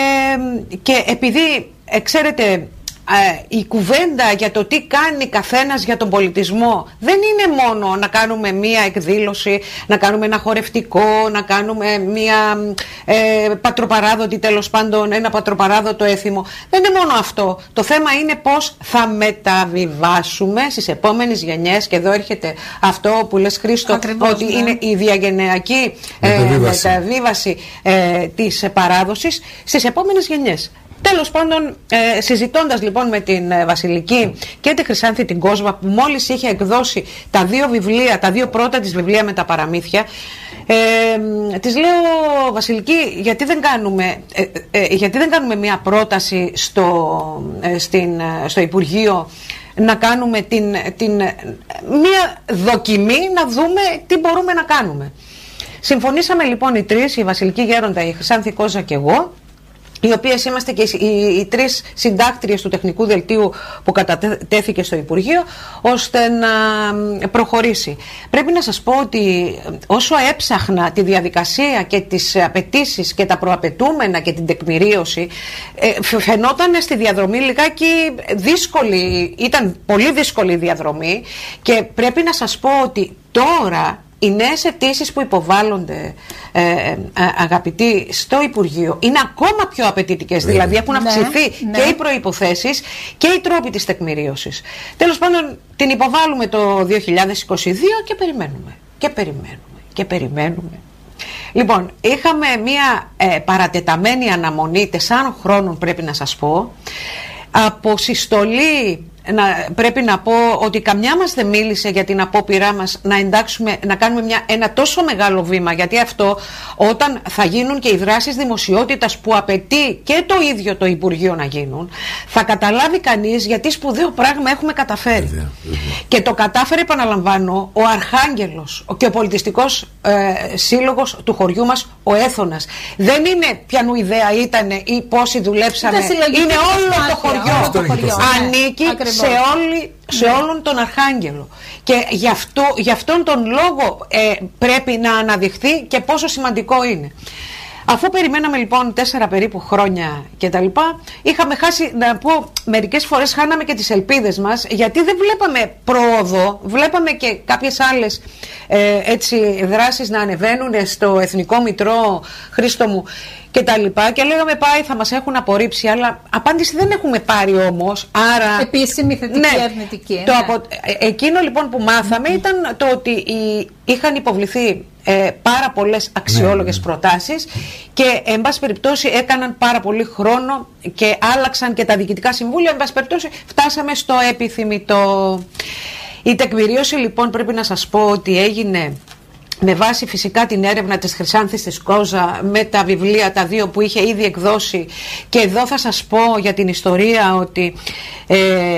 I: και επειδή ε, ξέρετε η κουβέντα για το τι κάνει καθένας για τον πολιτισμό δεν είναι μόνο να κάνουμε μία εκδήλωση, να κάνουμε ένα χορευτικό, να κάνουμε μία ε, πατροπαράδοτη, τέλος πάντων ένα πατροπαράδοτο έθιμο. Δεν είναι μόνο αυτό. Το θέμα είναι πώς θα μεταβιβάσουμε στις επόμενες γενιές, και εδώ έρχεται αυτό που λες Χρήστο, ακριβώς, ότι ναι. είναι η διαγενειακή ε, μεταβίβαση, μεταβίβαση ε, της παράδοσης στις επόμενες γενιές. Τέλος πάντων, ε, συζητώντας λοιπόν με την ε, Βασιλική και τη Χρυσάνθη την Κόσμα, που μόλις είχε εκδώσει τα δύο βιβλία, τα δύο πρώτα της βιβλία με τα παραμύθια, ε, της λέω, Βασιλική, γιατί δεν κάνουμε, ε, ε, γιατί δεν κάνουμε μια πρόταση στο, ε, στην, ε, στο Υπουργείο να κάνουμε την, την, μια δοκιμή, να δούμε τι μπορούμε να κάνουμε. Συμφωνήσαμε λοιπόν οι τρεις, η Βασιλική Γέροντα, η Χρυσάνθη Κόζα και εγώ, οι οποίες είμαστε και οι, οι, οι τρεις συντάκτριες του τεχνικού δελτίου που κατατέθηκε στο Υπουργείο, ώστε να προχωρήσει. Πρέπει να σας πω ότι όσο έψαχνα τη διαδικασία και τις απαιτήσεις και τα προαπαιτούμενα και την τεκμηρίωση, ε, φαινόταν στη διαδρομή λιγάκι δύσκολη, ήταν πολύ δύσκολη η διαδρομή, και πρέπει να σας πω ότι τώρα οι νέες αιτήσεις που υποβάλλονται, ε, ε, αγαπητοί, στο Υπουργείο είναι ακόμα πιο απαιτητικές. Ναι. Δηλαδή έχουν αυξηθεί ναι, και ναι. οι προϋποθέσεις και οι τρόποι της τεκμηρίωσης. Τέλος πάντων, την υποβάλλουμε το δύο χιλιάδες είκοσι δύο και περιμένουμε. Και περιμένουμε. Και περιμένουμε. Λοιπόν, είχαμε μια ε, παρατεταμένη αναμονή τεσσάρων χρόνων, πρέπει να σας πω, από συστολή. Να, πρέπει να πω ότι καμιά μας δεν μίλησε για την απόπειρά μας να εντάξουμε, να κάνουμε μια, ένα τόσο μεγάλο βήμα, γιατί αυτό όταν θα γίνουν και οι δράσεις δημοσιότητας που απαιτεί και το ίδιο το Υπουργείο να γίνουν, θα καταλάβει κανείς γιατί σπουδαίο πράγμα έχουμε καταφέρει. Βέβαια, βέβαια. Και το κατάφερε, επαναλαμβάνω, ο Αρχάγγελος και ο πολιτιστικός ε, σύλλογος του χωριού μας, ο Έθωνας. Δεν είναι ποιανού ιδέα ήταν ή πόσοι δουλέψαμε, είναι όλο το χωριό. Το χωριό. Ανήκει σε, όλη, σε όλον τον Αρχάγγελο, και γι' αυτό, γι' αυτόν τον λόγο ε, πρέπει να αναδειχθεί και πόσο σημαντικό είναι. Αφού περιμέναμε λοιπόν τέσσερα περίπου χρόνια και τα λοιπά, είχαμε χάσει, να πω, μερικές φορές χάναμε και τις ελπίδες μας, γιατί δεν βλέπαμε πρόοδο, βλέπαμε και κάποιες άλλες ε, έτσι, δράσεις να ανεβαίνουν στο Εθνικό Μητρό, Χρήστο μου, και τα λοιπά, και λέγαμε πάει, θα μας έχουν απορρίψει, αλλά απάντηση δεν έχουμε πάρει όμως, άρα... Επίσημη θετική, ναι, αρνητική.
J: Το
I: ναι.
J: απο... Εκείνο λοιπόν που μάθαμε mm-hmm. ήταν το ότι οι... είχαν υποβληθεί ε, πάρα πολλές αξιόλογες ναι, ναι. προτάσεις, και εν πάση περιπτώσει έκαναν πάρα πολύ χρόνο και άλλαξαν και τα διοικητικά συμβούλια, εν πάση περιπτώσει φτάσαμε στο επιθυμητό. Η τεκμηρίωση λοιπόν πρέπει να σας πω ότι έγινε με βάση φυσικά την έρευνα της Χρυσάνθης της Κόζα, με τα βιβλία τα δύο που είχε ήδη εκδώσει. Και εδώ θα σας πω για την ιστορία ότι ε,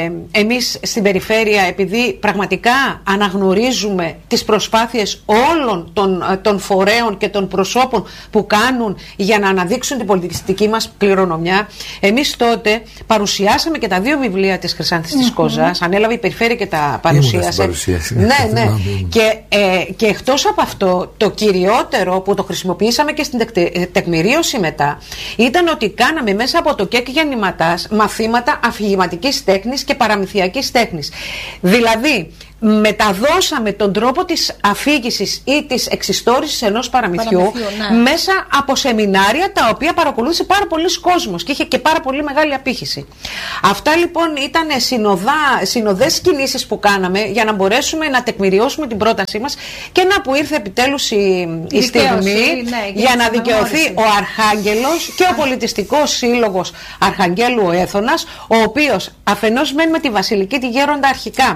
J: εμείς στην περιφέρεια, επειδή πραγματικά αναγνωρίζουμε τις προσπάθειες όλων των, των φορέων και των προσώπων που κάνουν για να αναδείξουν την πολιτιστική μας κληρονομιά, εμείς τότε παρουσιάσαμε και τα δύο βιβλία της Χρυσάνθης της Κόζας, ανέλαβε η περιφέρεια και τα παρουσίασε. Ναι, ναι. και, ε, και εκτός από αυτό, το κυριότερο που το χρησιμοποιήσαμε και στην τεκμηρίωση μετά, ήταν ότι κάναμε μέσα από το ΚΕΚ Γεννηματάς μαθήματα αφηγηματικής τέχνης και παραμυθιακής τέχνης. Δηλαδή, μεταδώσαμε τον τρόπο της αφήγησης ή της εξιστόρησης ενός παραμυθιού, παραμυθιού ναι. μέσα από σεμινάρια τα οποία παρακολούθησε πάρα πολλοί κόσμος και είχε και πάρα πολύ μεγάλη απήχηση. Αυτά λοιπόν ήταν συνοδά, συνοδές κινήσεις που κάναμε για να μπορέσουμε να τεκμηριώσουμε την πρότασή μας, και να που ήρθε επιτέλους η, η στιγμή ναι, για να δικαιωθεί ο Αρχάγγελος και ο πολιτιστικός σύλλογος Αρχαγγέλου ο Έθωνας, ο οποίος αφενός μένει με τη Βασιλική τη Γέροντα αρχικά.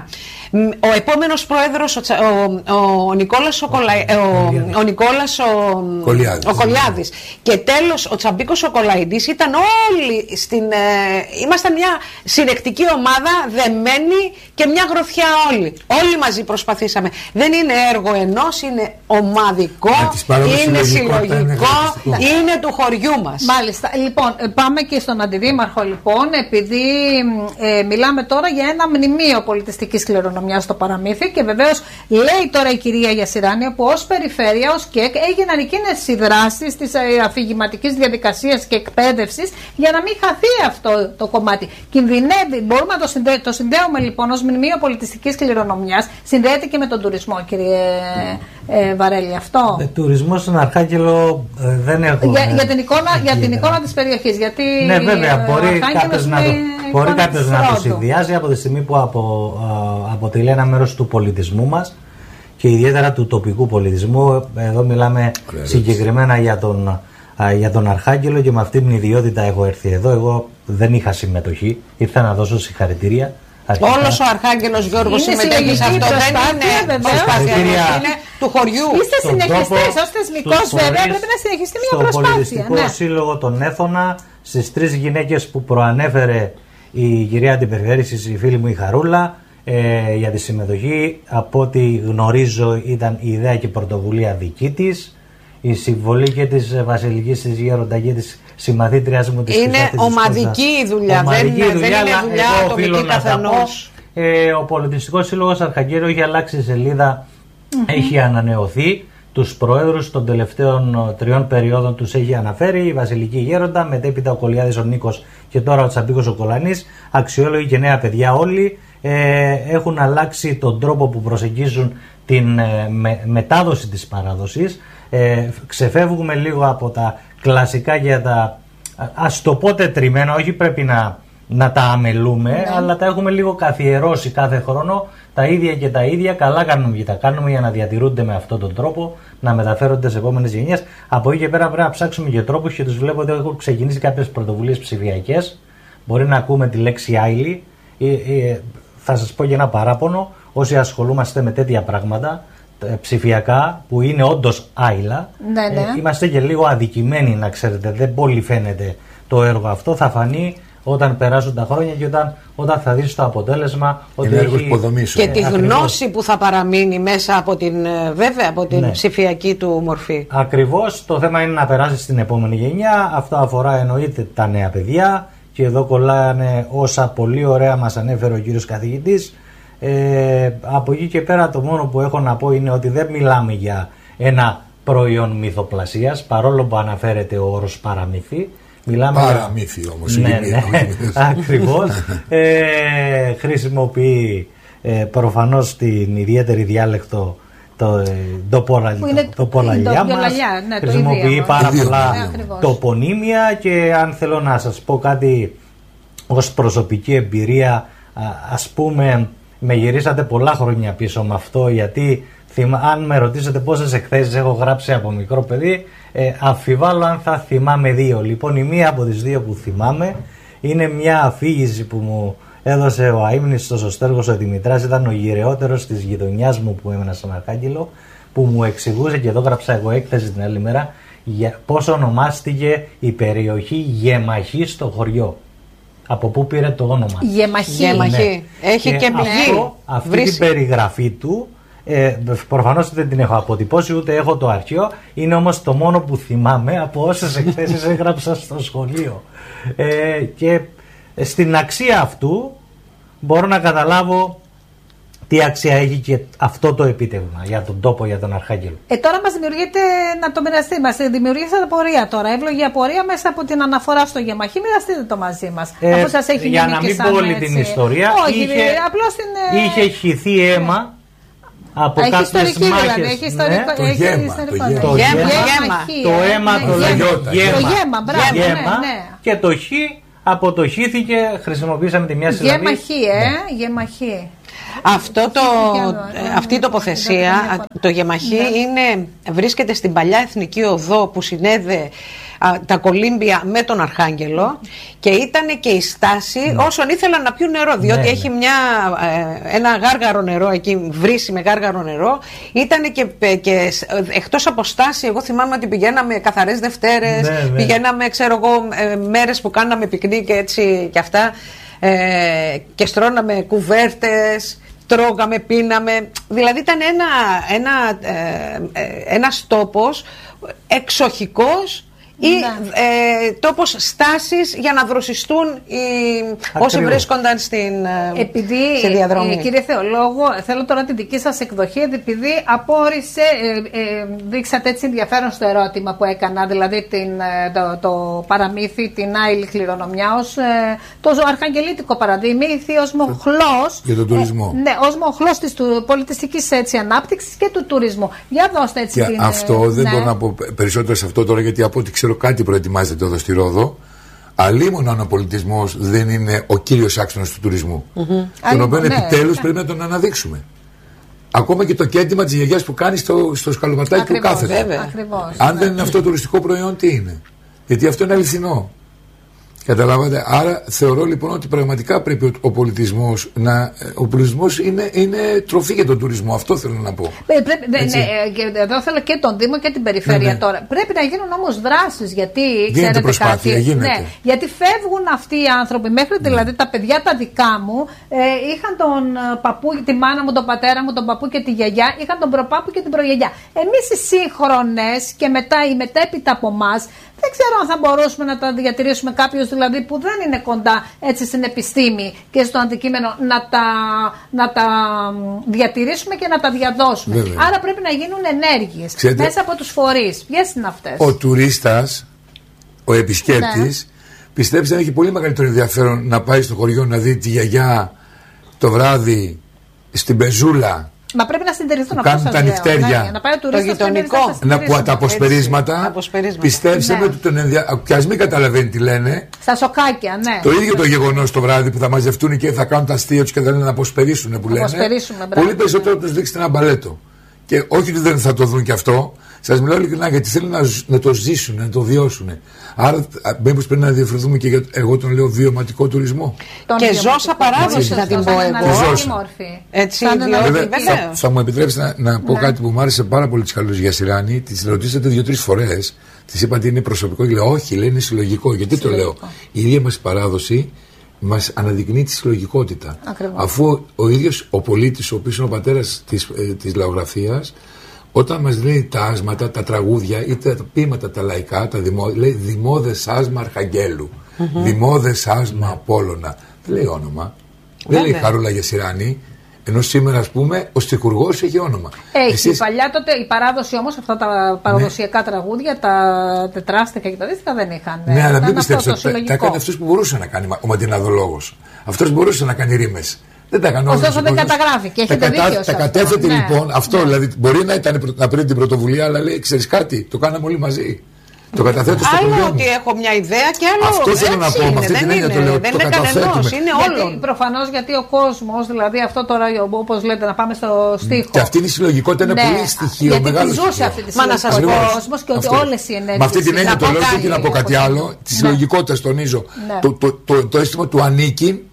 J: Ο επόμενος πρόεδρος, ο, ο, ο Νικόλας ο, Κολα, ο, ο, Νικόλας ο, Κολιάδης. ο Κολιάδης και τέλος ο Τσαμπίκος ο Κολαϊντής, ήταν όλοι στην, ε, ήμασταν μια συνεκτική ομάδα, δεμένη και μια γροθιά όλοι. Όλοι μαζί προσπαθήσαμε. Δεν είναι έργο ενός, είναι ομαδικό, είναι συλλογικό, είναι του χωριού μας.
I: Μάλιστα. Λοιπόν, πάμε και στον Αντιδήμαρχο λοιπόν, επειδή ε, μιλάμε τώρα για ένα μνημείο πολιτιστικής κληρονομιάς στο παραμύθι, και βεβαίως λέει τώρα η κυρία Γιασιράνια που ως περιφέρεια, ως ΚΕΚ, έγιναν εκείνες οι δράσεις της αφηγηματικής διαδικασίας και εκπαίδευσης για να μην χαθεί αυτό το κομμάτι. Κινδυνεύει, μπορούμε να το, συνδέ, το συνδέουμε λοιπόν ως μνημείο πολιτιστικής κληρονομιάς, συνδέεται και με τον τουρισμό, κύριε ε, Βαρέλη, αυτό.
K: Ε, τουρισμός στον Αρχάγγελο ε, δεν έχουμε. Για,
I: για την εικόνα, για την εικόνα της περιοχής, γιατί
K: ναι, βέβαια, μπορεί κάποιος να το, μπορεί κάποιος να το συνδυάζει από τη στιγμή που από, α, αποτελεί ένα μέρος του πολιτισμού μας και ιδιαίτερα του τοπικού πολιτισμού. Εδώ μιλάμε Κλαίρες. συγκεκριμένα για τον, α, για τον Αρχάγγελο, και με αυτή την ιδιότητα έχω έρθει εδώ. Εγώ δεν είχα συμμετοχή, ήρθα να δώσω συγχαρητήρια.
J: Όλος ο Αρχάγγελος Γιώργος συμμετέχει σε αυτό, δεν είναι προσπάθεια, είναι του χωριού.
I: Είστε συνεχιστές, ως θεσμικός βέβαια πρέπει να συνεχιστεί μια προσπάθεια.
K: Στο Πολιτιστικό ναι. Σύλλογο των Έθωνα, στις τρεις γυναίκες που προανέφερε η κυρία Αντιπεριφέρησης, η φίλη μου η Χαρούλα, ε, για τη συμμετοχή, από ό,τι γνωρίζω ήταν η ιδέα και η πρωτοβουλία δική της, η συμβολή και της Βασιλικής της Γέροντα και της συμμαθήτριας μου της
J: είναι ομαδική η δουλειά, ομαδική δεν, δουλειά, δεν είναι δουλειά ατομική καθενός.
K: Ε, ο Πολιτιστικός Σύλλογος Αρχαγγέλου έχει αλλάξει σελίδα, mm-hmm. έχει ανανεωθεί. Τους προέδρους των τελευταίων τριών περιόδων τους έχει αναφέρει η Βασιλική Γέροντα, μετέπειτα ο Κολιάδης ο Νίκος και τώρα ο Τσαμπίκος ο Κολανής. Αξιόλογοι και νέα παιδιά όλοι, ε, έχουν αλλάξει τον τρόπο που προσεγγίζουν την ε, με, μετάδοση της παράδοσης. Ε, ξεφεύγουμε λίγο από τα κλασικά και τα, ας το πω, τετριμένα, όχι πρέπει να, να τα αμελούμε, ναι. αλλά τα έχουμε λίγο καθιερώσει κάθε χρόνο, τα ίδια και τα ίδια. Καλά κάνουμε και τα κάνουμε για να διατηρούνται με αυτόν τον τρόπο, να μεταφέρονται σε επόμενες γενιές. Από εκεί και πέρα πρέπει να ψάξουμε και τρόπους, και τους βλέπω ότι έχουν ξεκινήσει κάποιες πρωτοβουλίες ψηφιακές. Μπορεί να ακούμε τη λέξη άειλη. Ε, ε, θα σας πω και ένα παράπονο, όσοι ασχολούμαστε με τέτοια πράγματα ψηφιακά που είναι όντως άειλα,
I: ναι, ναι.
K: Ε, είμαστε και λίγο αδικημένοι, να ξέρετε, δεν πολύ φαίνεται το έργο αυτό, θα φανεί όταν περάσουν τα χρόνια και όταν, όταν θα δεις το αποτέλεσμα ότι έχει...
J: και τη γνώση που θα παραμείνει μέσα από την, βέβαια, από την ναι. ψηφιακή του μορφή.
K: Ακριβώς, το θέμα είναι να περάσει στην επόμενη γενιά. Αυτό αφορά εννοείται τα νέα παιδιά, και εδώ κολλάνε όσα πολύ ωραία μας ανέφερε ο κύριος καθηγητής. Ε, από εκεί και πέρα το μόνο που έχω να πω είναι ότι δεν μιλάμε για ένα προϊόν μυθοπλασίας, παρόλο που αναφέρεται ο όρος παραμύθι. Μιλάμε
L: παραμύθι για... όμως.
K: Ναι, ναι, ακριβώς. ε, χρησιμοποιεί ε, προφανώς την ιδιαίτερη διάλεκτο το, το, πολα, το, το πολαλιά μας,
I: ναι,
K: χρησιμοποιεί πάρα πολλά ναι, τοπονύμια, και αν θέλω να σας πω κάτι ως προσωπική εμπειρία, ας πούμε, με γυρίσατε πολλά χρόνια πίσω με αυτό, γιατί θυμα... αν με ρωτήσετε πόσες εκθέσεις έχω γράψει από μικρό παιδί, ε, αμφιβάλλω αν θα θυμάμαι δύο. Λοιπόν, η μία από τις δύο που θυμάμαι είναι μια αφήγηση που μου έδωσε ο αείμνηστος ο Στέργος ο Δημητράς, ήταν ο γυρεότερος της γειτονιάς μου που έμενα στον Αρχάγγελο, που μου εξηγούσε, και εδώ γράψα εγώ έκθεση την άλλη μέρα, για πώς ονομάστηκε η περιοχή Γεμαχή στο χωριό. Από πού πήρε το όνομα.
I: Γεμαχή.
J: Ναι. Έχει και, και πηγή.
K: Αυτή Βρύση. Την περιγραφή του, ε, προφανώς δεν την έχω αποτυπώσει, ούτε έχω το αρχείο. Είναι όμως το μόνο που θυμάμαι από όσες εκθέσεις έγραψα στο σχολείο. Ε, και στην αξία αυτού μπορώ να καταλάβω τι αξία έχει και αυτό το επίτευγμα για τον τόπο, για τον Αρχάγγελο.
I: Ε, τώρα μας δημιουργείται, να το μοιραστεί, μας δημιουργήσατε απορία τώρα. Εύλογη απορία μέσα από την αναφορά στο Γεμαχή. Μοιραστείτε το μαζί μας.
K: Ε, αφού σας έχει για να μην πω όλη την ιστορία,
I: όχι,
K: είχε,
I: απλώς την,
K: είχε χυθεί αίμα από
I: έχει
K: κάποιες μάχες.
I: Δηλαδή, έχει ιστορικό,
K: ναι,
L: το
I: έχει
L: γέμα,
I: ιστορικό,
L: το
I: ναι.
L: γέμα.
K: Το γέμα, το αίμα
I: ναι,
K: το λέγεται γέμα.
I: Το γέμα, μπράβο,
K: γέμα,
I: ναι, ναι.
K: Και το χ από το χύθηκε, χρησιμοποίησαμε τη μια συλλαβή.
I: Γεμαχή, ε, Γεμαχή.
J: Αυτό το, αυτή η τοποθεσία, το Γεμαχή, είναι, βρίσκεται στην παλιά εθνική οδό που συνέδε α, τα κολύμπια με τον Αρχάγγελο, και ήταν και η στάση ναι. όσων ήθελαν να πιούν νερό, διότι ναι, έχει μια, ε, ένα γάργαρο νερό εκεί, βρύση με γάργαρο νερό. Ήταν και, και εκτός από στάση, εγώ θυμάμαι ότι πηγαίναμε καθαρές Δευτέρες, ναι, πηγαίναμε ξέρω εγώ ε, μέρες που κάναμε πικνίκ έτσι και αυτά, ε, και στρώναμε κουβέρτες, τρώγαμε, πίναμε. Δηλαδή ήταν ένα, ένα, ε, ένας τόπος εξοχικός ή ναι. ε, τόπος στάσης για να δροσιστούν οι, όσοι βρίσκονταν στην
I: επειδή,
J: στη διαδρομή.
I: Ε, κύριε Θεολόγο, θέλω τώρα την δική σας εκδοχή, επειδή απόρρισε, ε, ε, δείξατε έτσι ενδιαφέρον στο ερώτημα που έκανα, δηλαδή την, το, το παραμύθι, την άειλη κληρονομιά ως ε, το αρχαγγελίτικο παραδείγμα, ως μοχλός,
L: για τον τουρισμό.
I: Ε, ναι, ως μοχλός της του, πολιτιστικής έτσι, ανάπτυξης και του τουρισμού. Για δώστε έτσι
L: και
I: την...
L: αυτό δεν ναι. μπορώ να πω περισσότερο σε αυτό τώρα, γιατί από ό,τι ξέρω κάτι προετοιμάζεται εδώ στη Ρόδο. Αλλήμον αν ο πολιτισμός δεν είναι ο κύριος άξονας του τουρισμού, mm-hmm. τον οποίο ναι, επιτέλους ναι. πρέπει να τον αναδείξουμε. Ακόμα και το κέντημα της γιαγιάς που κάνει στο, στο σκαλοπατάκι που κάθεται. Αν ναι. δεν είναι αυτό το τουριστικό προϊόν, τι είναι? Γιατί αυτό είναι αληθινό. Καταλάβατε. Άρα θεωρώ λοιπόν ότι πραγματικά πρέπει ο, ο πολιτισμός να. Ο πολιτισμός είναι, είναι τροφή για τον τουρισμό. Αυτό θέλω να πω. Ε,
I: πρέπει, ναι, ναι, εδώ θέλω και τον Δήμο και την περιφέρεια ναι, ναι. τώρα. Πρέπει να γίνουν όμως δράσεις. Γιατί
L: γίνεται
I: ξέρετε
L: προσπάθεια,
I: κάτι.
L: γίνεται.
I: Ναι, γιατί φεύγουν αυτοί οι άνθρωποι. Μέχρι ναι. δηλαδή τα παιδιά τα δικά μου ε, είχαν τον παππού, τη μάνα μου, τον πατέρα μου, τον παππού και τη γιαγιά. Είχαν τον προπάπου και την προγιαγιά. Εμείς οι σύγχρονες και μετά οι μετέπειτα από εμάς. Δεν ξέρω αν θα μπορούσαμε να τα διατηρήσουμε, κάποιος δηλαδή που δεν είναι κοντά έτσι στην επιστήμη και στο αντικείμενο, να τα, να τα διατηρήσουμε και να τα διαδώσουμε. Βέβαια. Άρα πρέπει να γίνουν ενέργειες Ξέρετε, μέσα από τους φορείς. Ποιες είναι αυτές?
L: Ο τουρίστας, ο επισκέπτης, ναι. πιστέψτε να έχει πολύ μεγαλύτερο ενδιαφέρον να πάει στο χωριό να δει τη γιαγιά το βράδυ στην πεζούλα.
I: Μα πρέπει να συντηρηθούν
L: αυτό. Κάνουν τα νυχτέρια.
I: Ναι, να πάει ο
J: το γειτονικό.
L: Να πω τα αποσπερίσματα. Πιστέψτε με ότι τον ενδιαφέρον. Και ας μην καταλαβαίνει τι λένε.
I: Στα σοκάκια, ναι.
L: Το ίδιο το γεγονός το βράδυ που θα μαζευτούν και θα κάνουν τα αστεία τους και θα λένε να αποσπερίσουν που λένε. Πολύ περισσότερο τους δείξετε ένα μπαλέτο. Και όχι ότι δεν θα το δουν και αυτό. Σας μιλάω ειλικρινά γιατί θέλουν να, να το ζήσουν, να το βιώσουν. Άρα, μήπως πρέπει να διαφερθούμε και για, εγώ τον λέω, βιωματικό τουρισμό.
J: Τον και ζώσα παράδοση, να την πω εγώ. Έτσι, διότι,
L: θα, θα μου επιτρέψετε να, να πω ναι. κάτι που μου άρεσε πάρα πολύ της Καλούς Γιασιράνη. Της ρωτήσατε δύο-τρεις φορές. Της είπατε είναι προσωπικό και λέει όχι, λέει είναι συλλογικό. Γιατί συλλογικό. Το λέω? Η ίδια μας παράδοση μας αναδεικνύει τη συλλογικότητα. Ακριβώς. Αφού ο ίδιος ο πολίτης, ο οποίος είναι ο πατέρας της, ε, της λαογραφίας, όταν μας λέει τα άσματα, τα τραγούδια ή τα ποίηματα τα λαϊκά, τα δημό, λέει δημόδες άσμα Αρχαγγέλου, mm-hmm. δημόδες άσμα Απόλλωνα. Δεν λέει όνομα. Δεν λέει Χαρούλα Γιασιράνη. Ενώ σήμερα, ας πούμε, ο στιχουργός έχει όνομα.
I: Έχει.
L: Εσείς...
I: Παλιά τότε η παράδοση όμως, αυτά τα παραδοσιακά ναι. τραγούδια, τα τετράστιχα και τα δίστιχα δεν είχαν.
L: Ναι, αλλά μην πιστέψετε, τα, τα έκανε αυτός που μπορούσε να κάνει ο Μαντιναδολόγος. Αυτός μπορούσε να κάνει ρήμες. Δεν τα έκανε.
I: Ωστόσο δεν καταγράφει και έχετε δίκιο.
L: Τα, τα κατέθετε ναι. λοιπόν, αυτό ναι. δηλαδή μπορεί να, ήταν, να πήρε την πρωτοβουλία, αλλά λέει: ξέρεις κάτι, το κάναμε όλοι μαζί. Το καταθέτω στο
J: άλλο
L: πρόγραμμα.
J: Ότι έχω μια ιδέα και άλλο.
L: Αυτό θέλω να πω. Με αυτή την έννοια το λέω.
J: Δεν είναι κανενός, είναι όλων.
I: Προφανώς γιατί ο κόσμος, δηλαδή αυτό τώρα όπως λέτε, να πάμε στο στίχο.
L: Και αυτή είναι η συλλογικότητα, είναι ναι, πολύ στοιχείο.
I: Γιατί ζούσε αυτή τη συλλογικότητα ο κόσμος και ότι όλες οι ενέργειες.
L: Με αυτή την έννοια το λέω και να πω κάτι άλλο. Τη συλλογικότητα τονίζω. Το αίσθημα του ανήκει,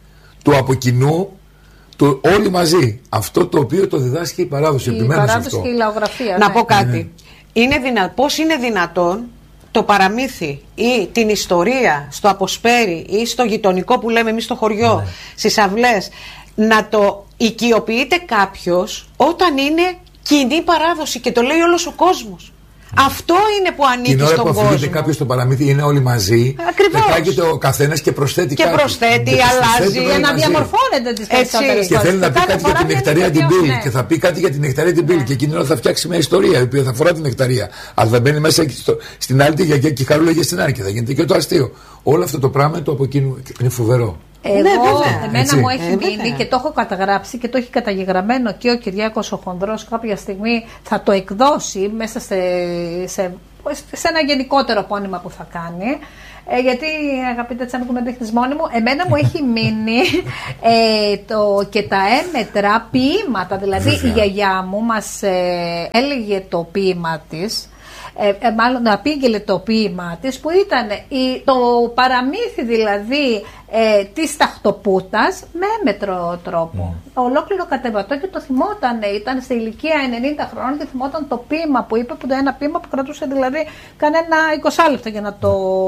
L: του από κοινού, του όλοι μαζί. Αυτό το οποίο το διδάσκει η παράδοση.
I: Η παράδοση και η λαογραφία.
J: Να
I: ναι.
J: πω κάτι.
L: Ναι.
J: Είναι δυνα... Πώς είναι δυνατόν το παραμύθι ή την ιστορία στο Αποσπέρι ή στο γειτονικό που λέμε εμείς στο χωριό, ναι. στις αυλές, να το οικειοποιείται κάποιος όταν είναι κοινή παράδοση και το λέει όλος ο κόσμος. Αυτό είναι που ανήκει στον κόσμο.
L: Την ώρα που αφήνεται κάποιος στο παραμύθι, είναι όλοι μαζί.
J: Ακριβώς.
L: Πετάγεται ο καθένας και προσθέτει
J: και
L: κάτι.
J: προσθέτει,
L: και
J: αλλάζει.
I: Για να διαμορφώνεται τις περισσότερες.
L: Και θέλει να πει κάτι για την νεκταρία την πύλη. Ναι. Και θα πει κάτι για την νεκταρία την πύλη. Ναι. Και εκείνη ώρα θα φτιάξει μια ιστορία η οποία θα αφορά την νεκταρία. Αλλά θα μπαίνει μέσα στο, στην άλλη τη γιαγιά και η Χαρούλα για στην άλλη. Και θα γίνεται και το αστείο. Όλο αυτό το πράγμα το από εκείνου είναι φοβερό.
I: Εγώ, ναι, εμένα έτσι. Μου έχει
J: ε,
I: μείνει
J: βέβαια.
I: και το έχω καταγράψει και το έχει καταγεγραμμένο και ο Κυριάκος ο Χονδρός κάποια στιγμή θα το εκδώσει μέσα σε, σε, σε ένα γενικότερο πόνημα που θα κάνει. Ε, γιατί αγαπητέ Τσάνικου με δείχνεις μόνη μου, εμένα μου έχει μείνει ε, το, και τα έμετρα ποίηματα. Δηλαδή βέβαια. Η γιαγιά μου μας ε, έλεγε το ποίημα της. Ε, ε, μάλλον απήγγελε το ποίημα της που ήταν η, το παραμύθι δηλαδή ε, της ταχτοπούτας με έμετρο τρόπο. Mm. Ολόκληρο κατεβατό και το θυμόταν, ήταν σε ηλικία ενενήντα χρόνων και θυμόταν το ποίημα που είπε, που το ένα ποίημα που κρατούσε δηλαδή κανένα είκοσι λεπτά για να το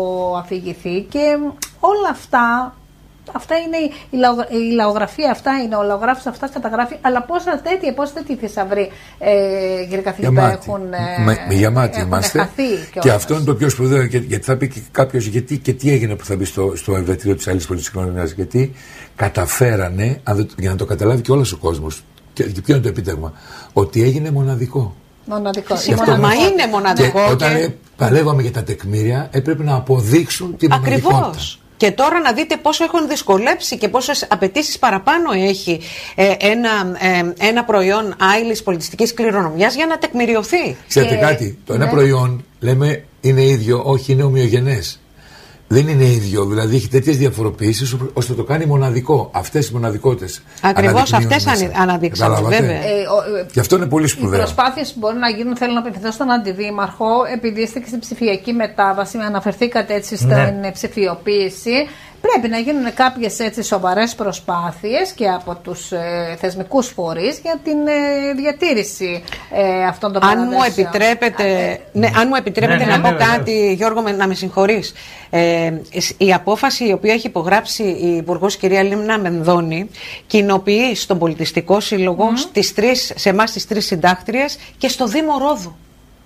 I: αφηγηθεί και όλα αυτά. Αυτά είναι η, λαο, η λαογραφία, αυτά είναι ο λαογράφος, αυτά καταγράφει. Αλλά πόσα τέτοια, πόσα τέτοιοι θησαυροί, ε, κύριε καθηγητά, έχουν,
L: ε, γεμάτοι
I: έχουν
L: είμαστε.
I: χαθεί. Και,
L: και αυτό είναι το πιο σπουδαίο, γιατί θα πει κάποιο γιατί και τι έγινε που θα μπει στο, στο ευετρίο τη άλλη πολιτική κοινωνία. Γιατί καταφέρανε, για να το καταλάβει και όλο ο κόσμο, και, και ποιο είναι το επίτευγμα, ότι έγινε μοναδικό.
I: Μοναδικό.
J: Μα είναι μοναδικό.
L: Και, και... όταν παλεύαμε για τα τεκμήρια, έπρεπε να αποδείξουν την μοναδικότητα.
J: Ακριβώς. Και τώρα να δείτε πόσο έχουν δυσκολέψει και πόσες απαιτήσεις παραπάνω έχει ε, ένα, ε, ένα προϊόν άειλης πολιτιστικής κληρονομιάς για να τεκμηριωθεί.
L: Ξέρετε και... κάτι, το ένα ναι. προϊόν λέμε είναι ίδιο, όχι είναι ομοιογενές. Δεν είναι ίδιο, δηλαδή έχει τέτοιες διαφοροποιήσεις ώστε το κάνει μοναδικό. Αυτές οι μοναδικότητες.
J: Ακριβώς αυτές αναδείξαμε, βέβαια.
L: Ε, ο, και αυτό είναι πολύ σπουδαίο.
I: Οι προσπάθειες που μπορούν να γίνουν, θέλω να απευθυνθώ στον Αντιδήμαρχο, επειδή είστε και στην ψηφιακή μετάβαση, αναφερθήκατε έτσι στην ναι. ψηφιοποίηση. Πρέπει να γίνουν κάποιες έτσι σοβαρές προσπάθειες και από τους ε, θεσμικούς φορείς για την ε, διατήρηση ε, αυτών των
J: αν μου επιτρέπετε, ε, ναι, αν μου επιτρέπετε ναι, να ναι, πω ναι, κάτι, ναι. Γιώργο, με, να με συγχωρείς. Ε, η απόφαση η οποία έχει υπογράψει η Υπουργός κυρία Λίμνα Μενδώνη κοινοποιεί στον Πολιτιστικό Σύλλογο mm. στις τρεις, σε εμάς τις τρεις συντάκτριες και στο Δήμο Ρόδου.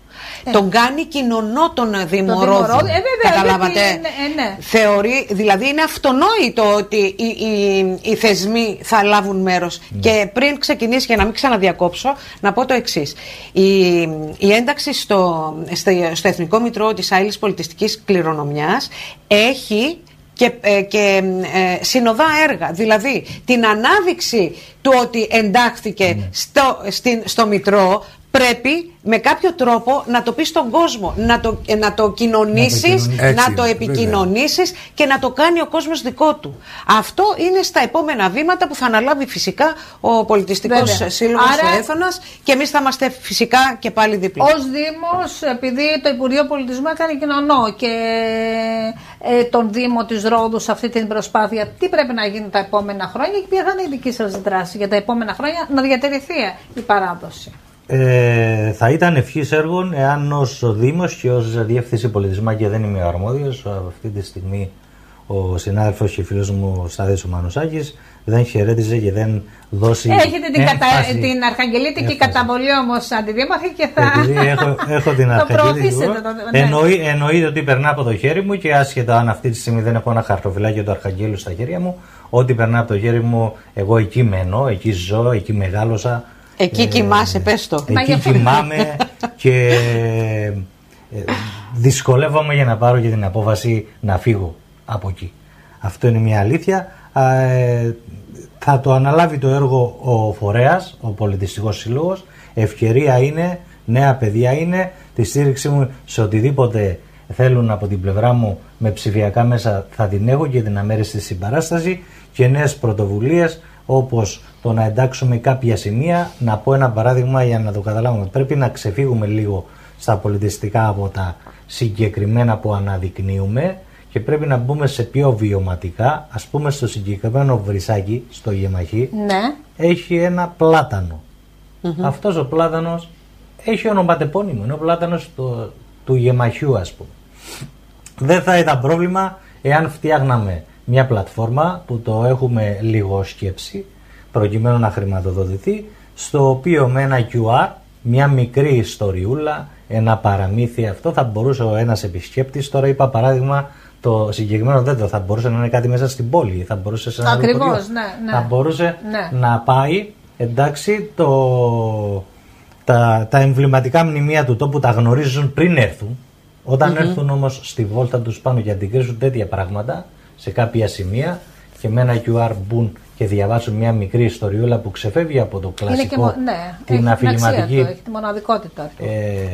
J: Ε. Τον κάνει κοινωνό τον Δήμο Ρόδου. Ε, καταλάβατε. Ε, ναι. Θεωρεί, δηλαδή είναι αυτονόητο ότι οι, οι, οι θεσμοί θα λάβουν μέρος. Mm. Και πριν ξεκινήσει, για να μην ξαναδιακόψω, να πω το εξής. Η, η ένταξη στο, στο, στο Εθνικό Μητρό της άειλης πολιτιστικής κληρονομιάς έχει και, ε, και ε, συνοδά έργα, δηλαδή την ανάδειξη του ότι εντάχθηκε mm. στο, στην, στο Μητρό. Πρέπει με κάποιο τρόπο να το πεις στον κόσμο, να το, να το κοινωνήσεις, να το, Έτσι, να το επικοινωνήσεις βέβαια. Και να το κάνει ο κόσμος δικό του. Αυτό είναι στα επόμενα βήματα που θα αναλάβει φυσικά ο Πολιτιστικός βέβαια. Σύλλογος Άρα, Έθωνας και εμείς θα είμαστε φυσικά και πάλι δίπλα.
I: Ως Δήμος, επειδή το Υπουργείο Πολιτισμού έκανε κοινωνό και ε, τον Δήμο της Ρόδου σε αυτή την προσπάθεια, τι πρέπει να γίνει τα επόμενα χρόνια και ποια θα είναι η δική σας δράση για τα επόμενα χρόνια να διατηρηθεί η παράδοση.
K: Ε, θα ήταν ευχής έργων εάν ως Δήμος και ως Διεύθυνση Πολιτισμού, και δεν είμαι αρμόδιος αυτή τη στιγμή, ο συνάδελφος και φίλος μου Στάδης ο Μανουσάκης δεν χαιρέτιζε και δεν δώσει.
I: Έχετε την, κατα... την Αρχαγγελίτικη καταβολή όμως Αντιδήμαρχε και θα
K: Επειδή έχω, έχω την Αρχαγγελίτικη το ναι. Εννοεί, εννοείται ότι περνά από το χέρι μου και άσχετα αν αυτή τη στιγμή δεν έχω ένα χαρτοφυλάκιο του Αρχαγγέλου στα χέρια μου, ό,τι περνά από το χέρι μου εγώ εκεί μένω, εκεί ζω, εκεί μεγάλωσα.
J: Εκεί ε, κοιμάσαι, πες το.
K: Εκεί κοιμάμαι και ε, δυσκολεύομαι για να πάρω και την απόφαση να φύγω από εκεί. Αυτό είναι μια αλήθεια. Ε, θα το αναλάβει το έργο ο φορέας, ο Πολιτιστικός Σύλλογος. Ευκαιρία είναι, νέα παιδιά είναι, τη στήριξη μου σε οτιδήποτε θέλουν από την πλευρά μου με ψηφιακά μέσα θα την έχω και την αμέριστη συμπαράσταση και νέες πρωτοβουλίες όπως το να εντάξουμε κάποια σημεία. Να πω ένα παράδειγμα για να το καταλάβουμε. Πρέπει να ξεφύγουμε λίγο στα πολιτιστικά από τα συγκεκριμένα που αναδεικνύουμε και πρέπει να μπούμε σε πιο βιωματικά. Ας πούμε στο συγκεκριμένο βρυσάκι, στο γεμαχή,
I: ναι.
K: έχει ένα πλάτανο.
J: Mm-hmm.
K: Αυτός ο πλάτανος έχει ονοματεπώνυμο, είναι ο πλάτανος του, του γεμαχιού, ας πούμε. Δεν θα ήταν πρόβλημα εάν φτιάχναμε μια πλατφόρμα που το έχουμε λίγο σκέψη προκειμένου να χρηματοδοτηθεί, στο οποίο με ένα κιου αρ, μια μικρή ιστοριούλα, ένα παραμύθι, αυτό θα μπορούσε ο ένας επισκέπτης, τώρα είπα παράδειγμα το συγκεκριμένο δέντρο, θα μπορούσε να είναι κάτι μέσα στην πόλη, θα μπορούσε σε ένα
I: Ακριβώς,
K: λεωφορείο,
I: ναι, ναι.
K: θα μπορούσε
I: ναι.
K: να πάει, εντάξει, το, τα, τα εμβληματικά μνημεία του τόπου τα γνωρίζουν πριν έρθουν. Όταν mm-hmm. έρθουν όμως στη βόλτα τους πάνω και αντικρίζουν τέτοια πράγματα σε κάποια σημεία και με ένα κιου αρ μπουν και διαβάσουν μια μικρή ιστοριούλα που ξεφεύγει από το κλασικό,
I: είναι και, ναι,
K: την αφηγηματική,
I: έχει, έχει τη μοναδικότητα
K: ε,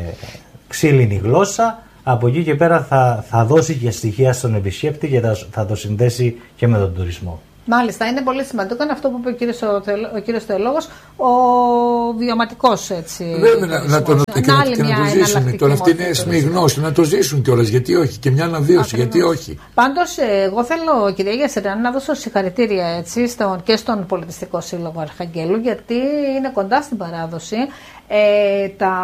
K: ξύλινη γλώσσα, από εκεί και πέρα θα, θα δώσει και στοιχεία στον επισκέπτη και θα, θα το συνδέσει και με τον τουρισμό.
I: Μάλιστα, είναι πολύ σημαντικό. Είναι αυτό που είπε ο κύριος, ο κύριος Θεολόγος, ο βιωματικός έτσι.
L: Βέβαια, να, να, το, να, και να, και να το ζήσουν. Τώρα αυτή είναι έσμη γνώση, να το ζήσουν κιόλας. Γιατί όχι, και μια αναβίωση, γιατί όχι.
I: Πάντως, εγώ θέλω, κυρία Γιασεράνη, να δώσω συγχαρητήρια έτσι, στον, και στον Πολιτιστικό Σύλλογο Αρχαγγέλου, γιατί είναι κοντά στην παράδοση. Ε, τα,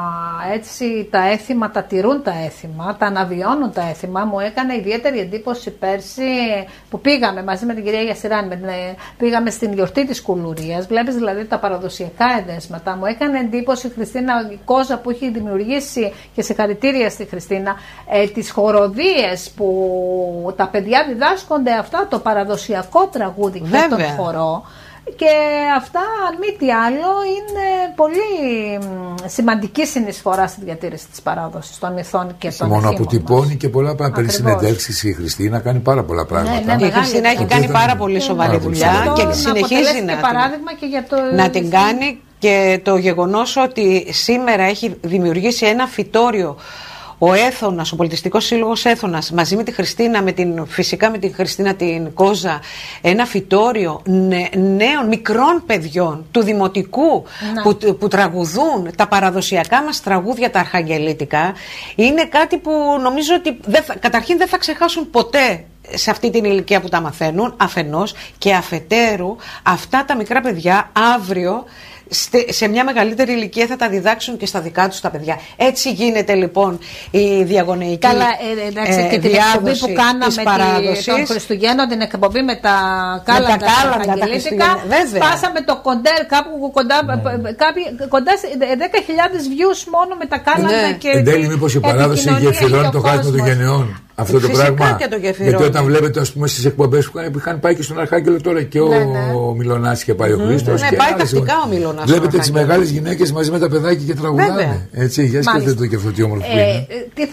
I: έτσι, τα έθιμα, τα τηρούν τα έθιμα, τα αναβιώνουν τα έθιμα. Μου έκανε ιδιαίτερη εντύπωση πέρσι που πήγαμε μαζί με την κυρία Γιασιράνη, με την, πήγαμε στην γιορτή της Κουλουρίας. Βλέπεις δηλαδή τα παραδοσιακά εδέσματα. Μου έκανε εντύπωση η Χριστίνα η Κόζα που έχει δημιουργήσει, και συγχαρητήρια στη Χριστίνα, ε, τις χοροδίες που τα παιδιά διδάσκονται αυτά το παραδοσιακό τραγούδι και τον χορό. Και αυτά, αν μη τι άλλο, είναι πολύ σημαντική συνεισφορά στη διατήρηση της παράδοσης των μυθών και των
L: μόνο αποτυπώνει και πολλά πράγματα. Παίρνει συνεντεύξεις η Χριστίνα, κάνει πάρα πολλά πράγματα.
J: Ναι, ναι, η Χριστίνα έχει κάνει πάρα πολύ σοβαρή δουλειά και, και συνεχίζει να,
I: παράδειγμα και για το...
J: να την κάνει, και το γεγονός ότι σήμερα έχει δημιουργήσει ένα φυτόριο ο Έθωνας, ο Πολιτιστικός Σύλλογος Έθωνας, μαζί με τη Χριστίνα, με την, φυσικά με την Χριστίνα την Κόζα, ένα φυτόριο νε, νέων μικρών παιδιών του Δημοτικού που, που τραγουδούν τα παραδοσιακά μας τραγούδια, τα αρχαγγελίτικα, είναι κάτι που νομίζω ότι δεν θα, καταρχήν δεν θα ξεχάσουν ποτέ σε αυτή την ηλικία που τα μαθαίνουν, αφενός, και αφετέρου αυτά τα μικρά παιδιά αύριο σε μια μεγαλύτερη ηλικία θα τα διδάξουν και στα δικά τους τα παιδιά. Έτσι γίνεται λοιπόν η διαγωνεϊκή
I: Καλά, ε, εντάξει, ε, και την εκπομπή που κάναμε τη, των Χριστουγέννων, την εκπομπή με τα κάλαντα τα αρχαγγελίτικα, σπάσαμε το κοντέρ κάπου κοντά, ναι. κάποιοι, κοντά δέκα χιλιάδες views μόνο με τα κάλαντα, ναι. Και
L: εν τέλει μήπως η παράδοση γεφυρώνει το χάσμα των γενεών. Αυτό το πράγμα. Γιατί όταν βλέπετε, ας πούμε, στις εκπομπές που είχαν πάει και στον Αρχάγγελο τώρα και ο, ναι, ναι. ο Μιλωνάς και πάει ο Χρήστος.
J: Ναι, πάει τακτικά ο Μιλωνάς.
L: Βλέπετε τις μεγάλες γυναίκες μαζί με τα παιδάκια και τραγουδάνε. Έτσι, για σκεφτείτε το και αυτό τι όμορφο που είναι.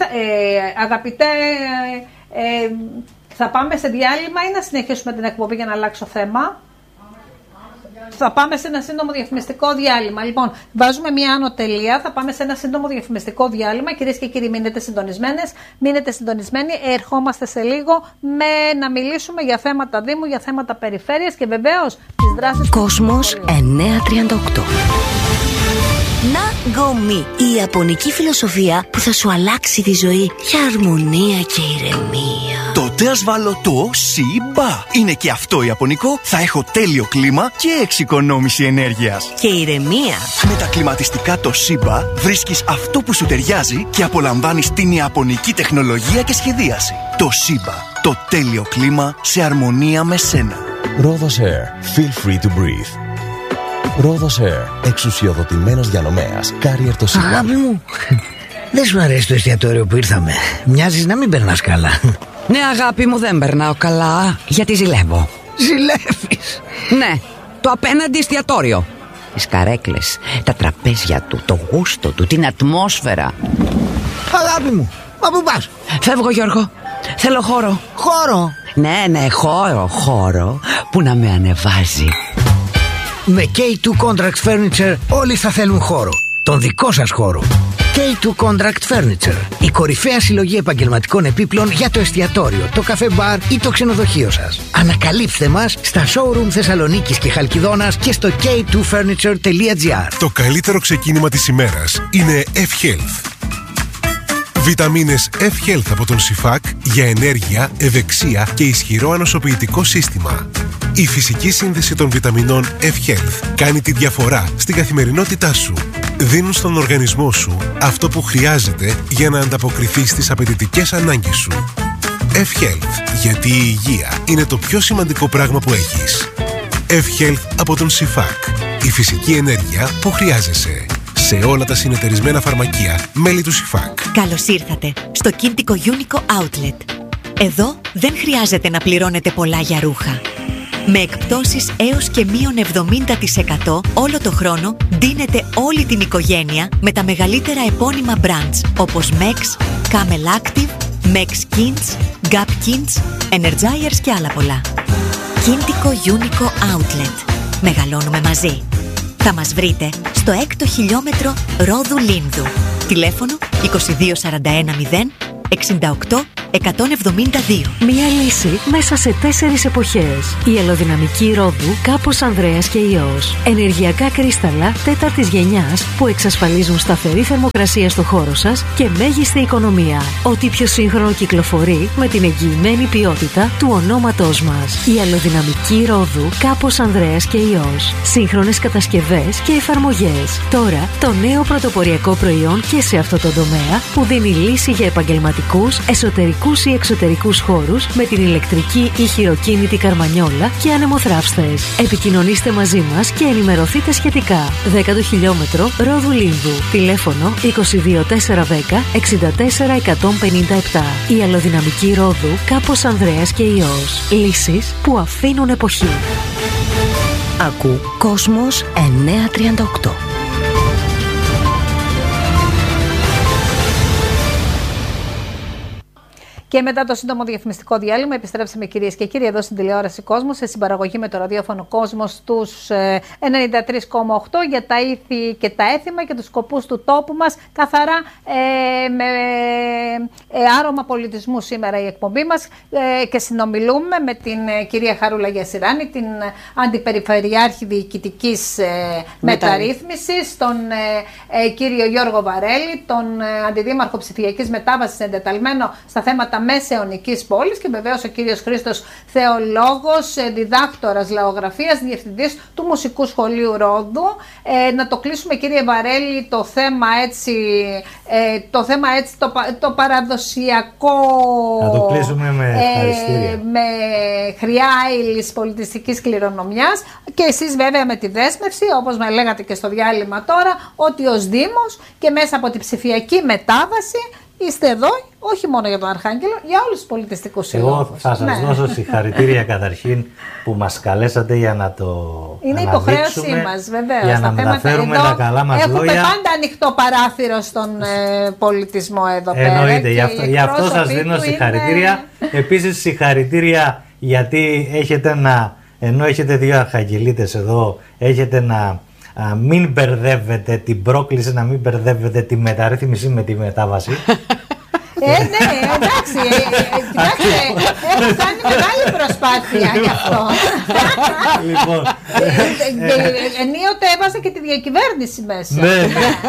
I: Αγαπητέ, θα πάμε σε διάλειμμα ή να συνεχίσουμε την εκπομπή για να αλλάξω θέμα? Θα πάμε σε ένα σύντομο διαφημιστικό διάλειμμα. Λοιπόν, βάζουμε μια άνω τελεία. Θα πάμε σε ένα σύντομο διαφημιστικό διάλειμμα. Κυρίες και κύριοι, μείνετε συντονισμένες. Μείνετε συντονισμένοι. Ερχόμαστε σε λίγο με να μιλήσουμε για θέματα Δήμου, για θέματα περιφέρειας και βεβαίως τις δράσεις.
A: Κόσμος εννιακόσια τριάντα οκτώ. Ναγκομί, η ιαπωνική φιλοσοφία που θα σου αλλάξει τη ζωή για αρμονία και ηρεμία.
M: Τότε ας βάλω το Σιμπα. Είναι και αυτό ιαπωνικό, θα έχω τέλειο κλίμα και εξοικονόμηση ενέργειας.
A: Και ηρεμία.
M: Με τα κλιματιστικά το Σιμπα βρίσκεις αυτό που σου ταιριάζει και απολαμβάνεις την ιαπωνική τεχνολογία και σχεδίαση. Το Σιμπα, το τέλειο κλίμα σε αρμονία με σένα.
N: Rhodos Air, feel free to breathe. Rhodos Air, εξουσιοδοτημένος διανομέας. Carrier το Σιμπα.
O: Αγάπη μου, δεν σου αρέσει το εστιατόριο που ήρθαμε? Μοιάζεις να μην περνάς καλά.
H: Ναι, αγάπη μου, δεν περνάω καλά, γιατί ζηλεύω.
O: Ζηλεύεις?
H: Ναι, το απέναντι εστιατόριο. Τις καρέκλες, τα τραπέζια του, το γούστο του, την ατμόσφαιρα.
O: Αγάπη μου, μα πού πας?
H: Φεύγω, Γιώργο. Θέλω χώρο.
O: Χώρο?
H: Ναι, ναι, χώρο, χώρο που να με ανεβάζει.
O: Με κέι τού Contract Furniture όλοι θα θέλουν χώρο. Τον δικό σας χώρο. κέι τού Contract Furniture. Η κορυφαία συλλογή επαγγελματικών επίπλων για το εστιατόριο, το καφέ μπαρ ή το ξενοδοχείο σας. Ανακαλύψτε μας στα showroom Θεσσαλονίκης και Χαλκιδόνας και στο κέι τού furniture τελεία τζι άρ.
P: Το καλύτερο ξεκίνημα της ημέρας είναι F-Health. Βιταμίνες F-Health από τον Σιφάκ για ενέργεια, ευεξία και ισχυρό ανοσοποιητικό σύστημα. Η φυσική σύνδεση των βιταμινών F-Health κάνει τη διαφορά στην καθημερινότητά σου. Δίνουν στον οργανισμό σου αυτό που χρειάζεται για να ανταποκριθεί στις απαιτητικές ανάγκες σου. F-Health, γιατί η υγεία είναι το πιο σημαντικό πράγμα που έχεις. F-Health από τον Σιφάκ. Η φυσική ενέργεια που χρειάζεσαι. Σε όλα τα συνεταιρισμένα φαρμακεία, μέλη του Σιφάκ.
Q: Καλώς ήρθατε στο Κίντικο Unico Outlet. Εδώ δεν χρειάζεται να πληρώνετε πολλά για ρούχα. Με εκπτώσεις έως και μείον εβδομήντα τοις εκατό όλο το χρόνο ντύνετε όλη την οικογένεια με τα μεγαλύτερα επώνυμα brands όπως Mex, Camel Active, Mex Kins, Gap Kins, Energizers και άλλα πολλά. Κίντικο Unico Outlet. Μεγαλώνουμε μαζί. Θα μας βρείτε στο έκτο χιλιόμετρο Ρόδου Λίνδου. Τηλέφωνο είκοσι δύο σαράντα ένα μηδέν εξήντα οκτώ εκατόν εβδομήντα δύο.
R: Μία λύση μέσα σε τέσσερις εποχές. Η αλλοδυναμική Ρόδου Κάπος Ανδρέας και Υιός. Ενεργειακά κρίσταλα τέταρτης γενιάς που εξασφαλίζουν σταθερή θερμοκρασία στο χώρο σας και μέγιστη οικονομία. Ό,τι πιο σύγχρονο κυκλοφορεί με την εγγυημένη ποιότητα του ονόματός μας. Η αλλοδυναμική Ρόδου Κάπος Ανδρέας και Υιός. Σύγχρονες κατασκευές και εφαρμογές. Τώρα το νέο πρωτοποριακό προϊόν και σε αυτό το τομέα που δίνει λύση για επαγγελματικούς, εσωτερικούς ή εξωτερικούς χώρους με την ηλεκτρική ή χειροκίνητη καρμανιόλα και ανεμοθράυστες. Επικοινωνήστε μαζί μας και ενημερωθείτε σχετικά. δέκατο χιλιόμετρο Ρόδου Λίνδου. Τηλέφωνο είκοσι δύο τετρακόσια δέκα εξήντα τέσσερα εκατόν πενήντα επτά. Η αλλοδυναμική Ρόδου Κάπος Ανδρέας και Υιός. Λύσεις που αφήνουν εποχή.
A: Ακού Κόσμος εννιακόσια τριάντα οκτώ.
I: Και μετά το σύντομο διαφημιστικό διάλειμμα, επιστρέψαμε κυρίες και κύριοι εδώ στην τηλεόραση Κόσμος, σε συμπαραγωγή με το ραδιόφωνο Κόσμος στους ενενήντα τρία κόμμα οκτώ για τα ήθη και τα έθιμα και τους σκοπούς του τόπου μας. Καθαρά ε, με ε, άρωμα πολιτισμού σήμερα η εκπομπή μας ε, και συνομιλούμε με την ε, κυρία Χαρούλα Γιασιράνη, την Αντιπεριφερειάρχη Διοικητικής ε, Μεταρρύθμισης, τον ε, ε, κύριο Γιώργο Βαρέλη, τον ε, Αντιδήμαρχο Ψηφιακής Μετάβασης εντεταλμένο στα θέματα μεσαιωνικής πόλης και βεβαίως ο κύριος Χρήστος Θεολόγος, διδάκτορας λαογραφίας, διευθυντής του Μουσικού Σχολείου Ρόδου. Ε, να το κλείσουμε κύριε Βαρέλη το θέμα έτσι, ε, το, θέμα έτσι το, το παραδοσιακό,
K: να το κλείσουμε με ευχαριστήρια.
I: Ε, με χρειά ύλης πολιτιστικής κληρονομιάς και εσείς βέβαια με τη δέσμευση, όπως με λέγατε και στο διάλειμμα τώρα, ότι ως Δήμος και μέσα από τη ψηφιακή μετάβαση είστε εδώ όχι μόνο για τον Αρχάγγελο, για όλους τους πολιτιστικούς συλλόγους.
K: Εγώ θα σας
I: ναι.
K: δώσω συγχαρητήρια καταρχήν που μας καλέσατε για να το
I: είναι υποχρέωσή μας βεβαίως.
K: Για να μεταφέρουμε τα καλά μας
I: έχουμε
K: λόγια.
I: Έχουμε πάντα ανοιχτό παράθυρο στον ε, πολιτισμό εδώ πέρα.
K: Εννοείται, γι' αυτό, γι αυτό σας δίνω συγχαρητήρια. Είναι... Επίσης συγχαρητήρια γιατί έχετε να, ενώ έχετε δύο αρχαγγελίτες εδώ, έχετε να Α, μην μπερδεύετε την πρόκληση, να μην μπερδεύετε τη μεταρρύθμιση με τη μετάβαση.
I: Ε, ναι, εντάξει, ε, ε, κοιτάξτε, έχω κάνει μεγάλη προσπάθεια γι' αυτό.
K: Λοιπόν,
I: ενίοτε έβαζα και τη διακυβέρνηση μέσα.
K: Ναι,